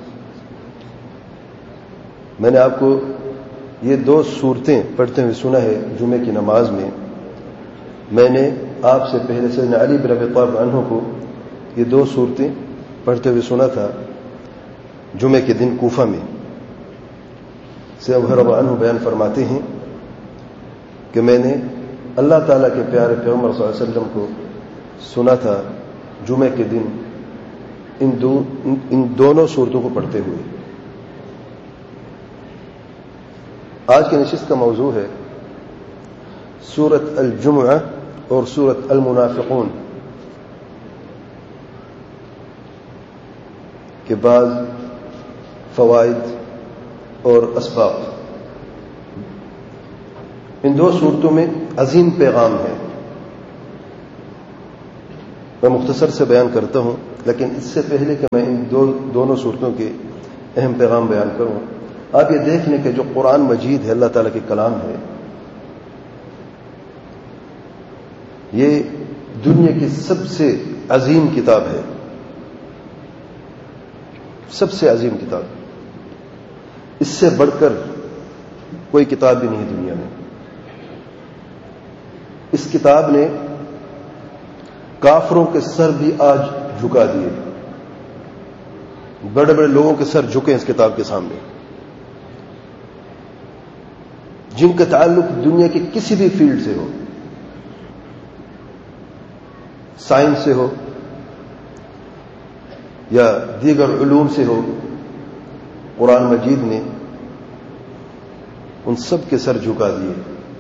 میں نے آپ کو یہ دو صورتیں پڑھتے ہوئے سنا ہے جمعے کی نماز میں۔ میں نے آپ سے پہلے سیدنا علی بن ابی طالب عنہ کو یہ دو صورتیں پڑھتے ہوئے سنا تھا جمعے کے دن کوفہ میں۔ سیدنا ابو ہریرہ عنہ بیان فرماتے ہیں کہ میں نے اللہ تعالیٰ کے پیارے پیغمبر صلی اللہ علیہ وسلم کو سنا تھا جمعے کے دن ان دو ان دونوں صورتوں کو پڑھتے ہوئے۔ آج کی نشست کا موضوع ہے سورۃ الجمعہ اور سورۃ المنافقون کے بعض فوائد اور اسباب۔ ان دو صورتوں میں عظیم پیغام ہے، میں مختصر سے بیان کرتا ہوں، لیکن اس سے پہلے کہ میں ان دو دونوں صورتوں کے اہم پیغام بیان کروں، آپ یہ دیکھ لیں کہ جو قرآن مجید ہے، اللہ تعالیٰ کے کلام ہے، یہ دنیا کی سب سے عظیم کتاب ہے، سب سے عظیم کتاب، اس سے بڑھ کر کوئی کتاب بھی نہیں دنیا میں۔ اس کتاب نے کافروں کے سر بھی آج جھکا دیے، بڑے بڑے لوگوں کے سر جھکے اس کتاب کے سامنے، جن کا تعلق دنیا کی کسی بھی فیلڈ سے ہو، سائنس سے ہو یا دیگر علوم سے ہو، قرآن مجید نے ان سب کے سر جھکا دیے۔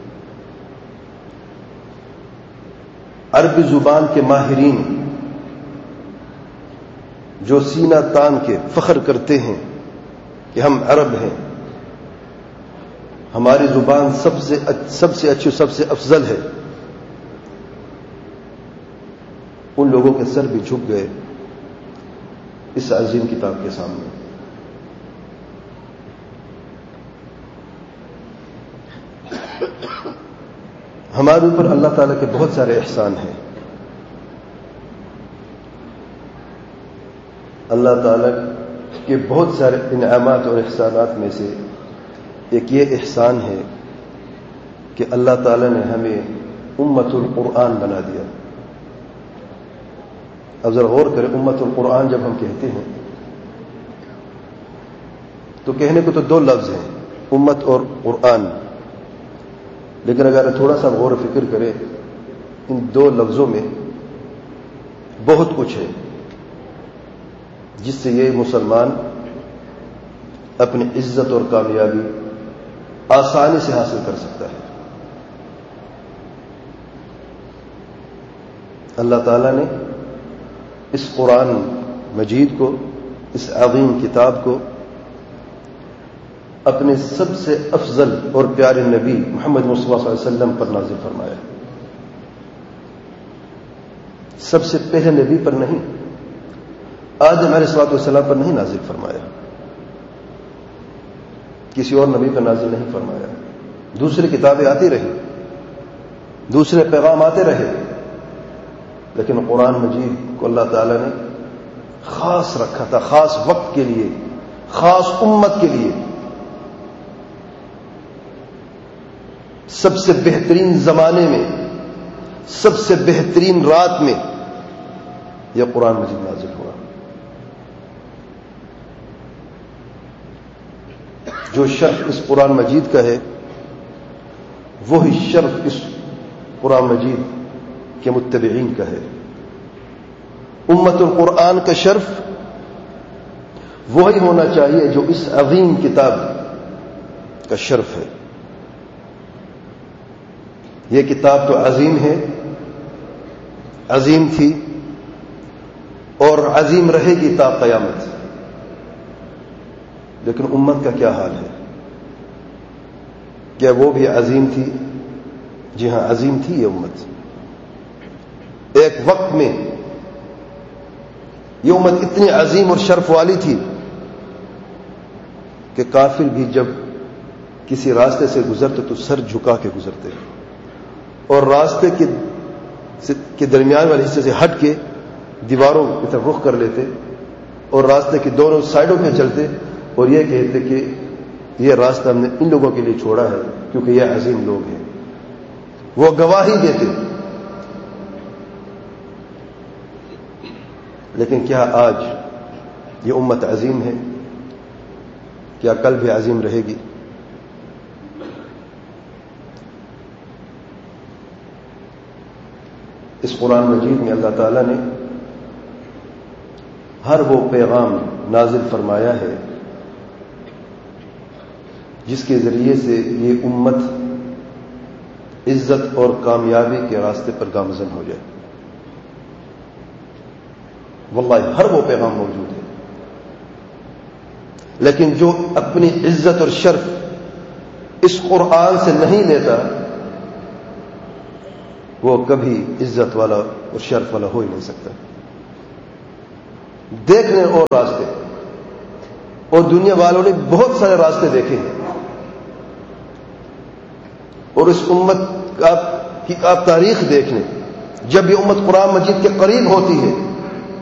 عربی زبان کے ماہرین جو سینہ تان کے فخر کرتے ہیں کہ ہم عرب ہیں، ہماری زبان سب سے سب سے اچھی، سب سے افضل ہے، ان لوگوں کے سر بھی جھک گئے اس عظیم کتاب کے سامنے۔ ہمارے اوپر اللہ تعالیٰ کے بہت سارے احسان ہیں۔ اللہ تعالیٰ کے بہت سارے انعامات اور احسانات میں سے ایک یہ احسان ہے کہ اللہ تعالیٰ نے ہمیں امت القرآن بنا دیا۔ اب ذرا غور کریں، امت القرآن جب ہم کہتے ہیں تو کہنے کو تو دو لفظ ہیں، امت اور قرآن، لیکن اگر تھوڑا سا غور و فکر کرے ان دو لفظوں میں بہت کچھ ہے جس سے یہ مسلمان اپنی عزت اور کامیابی آسانی سے حاصل کر سکتا ہے۔ اللہ تعالیٰ نے اس قرآن مجید کو، اس عظیم کتاب کو اپنے سب سے افضل اور پیارے نبی محمد مصطفیٰ صلی اللہ علیہ وسلم پر نازل فرمایا۔ سب سے پہلے نبی پر نہیں، آدم علیہ الصلوۃ والسلام پر نہیں نازل فرمایا، کسی اور نبی پر نازل نہیں فرمایا۔ دوسری کتابیں آتی رہی، دوسرے پیغام آتے رہے، لیکن قرآن مجید کو اللہ تعالی نے خاص رکھا تھا، خاص وقت کے لیے، خاص امت کے لیے، سب سے بہترین زمانے میں، سب سے بہترین رات میں یہ قرآن مجید نازل ہوا۔ جو شرف اس قرآن مجید کا ہے وہی شرف اس قرآن مجید کے متبعین کا ہے۔ امت القرآن کا شرف وہی ہونا چاہیے جو اس عظیم کتاب کا شرف ہے۔ یہ کتاب تو عظیم ہے، عظیم تھی اور عظیم رہے گی تا قیامت، لیکن امت کا کیا حال ہے؟ کیا وہ بھی عظیم تھی؟ جی ہاں، عظیم تھی یہ امت۔ ایک وقت میں یہ امت اتنی عظیم اور شرف والی تھی کہ کافر بھی جب کسی راستے سے گزرتے تو سر جھکا کے گزرتے، اور راستے کے کے درمیان والے حصے سے ہٹ کے دیواروں کی طرف رخ کر لیتے اور راستے کی دونوں سائڈوں پہ چلتے اور یہ کہتے کہ یہ راستہ ہم نے ان لوگوں کے لیے چھوڑا ہے کیونکہ یہ عظیم لوگ ہیں۔ وہ گواہی دیتے۔ لیکن کیا آج یہ امت عظیم ہے؟ کیا کل بھی عظیم رہے گی؟ اس قرآن مجید میں اللہ تعالیٰ نے ہر وہ پیغام نازل فرمایا ہے جس کے ذریعے سے یہ امت عزت اور کامیابی کے راستے پر گامزن ہو جائے۔ واللہ ہر وہ پیغام موجود ہے، لیکن جو اپنی عزت اور شرف اس قرآن سے نہیں لیتا وہ کبھی عزت والا اور شرف والا ہو ہی نہیں سکتا۔ دیکھنے اور راستے اور دنیا والوں نے بہت سارے راستے دیکھے ہیں، اور اس امت کا کی آپ تاریخ دیکھ لیں، جب یہ امت قرآن مجید کے قریب ہوتی ہے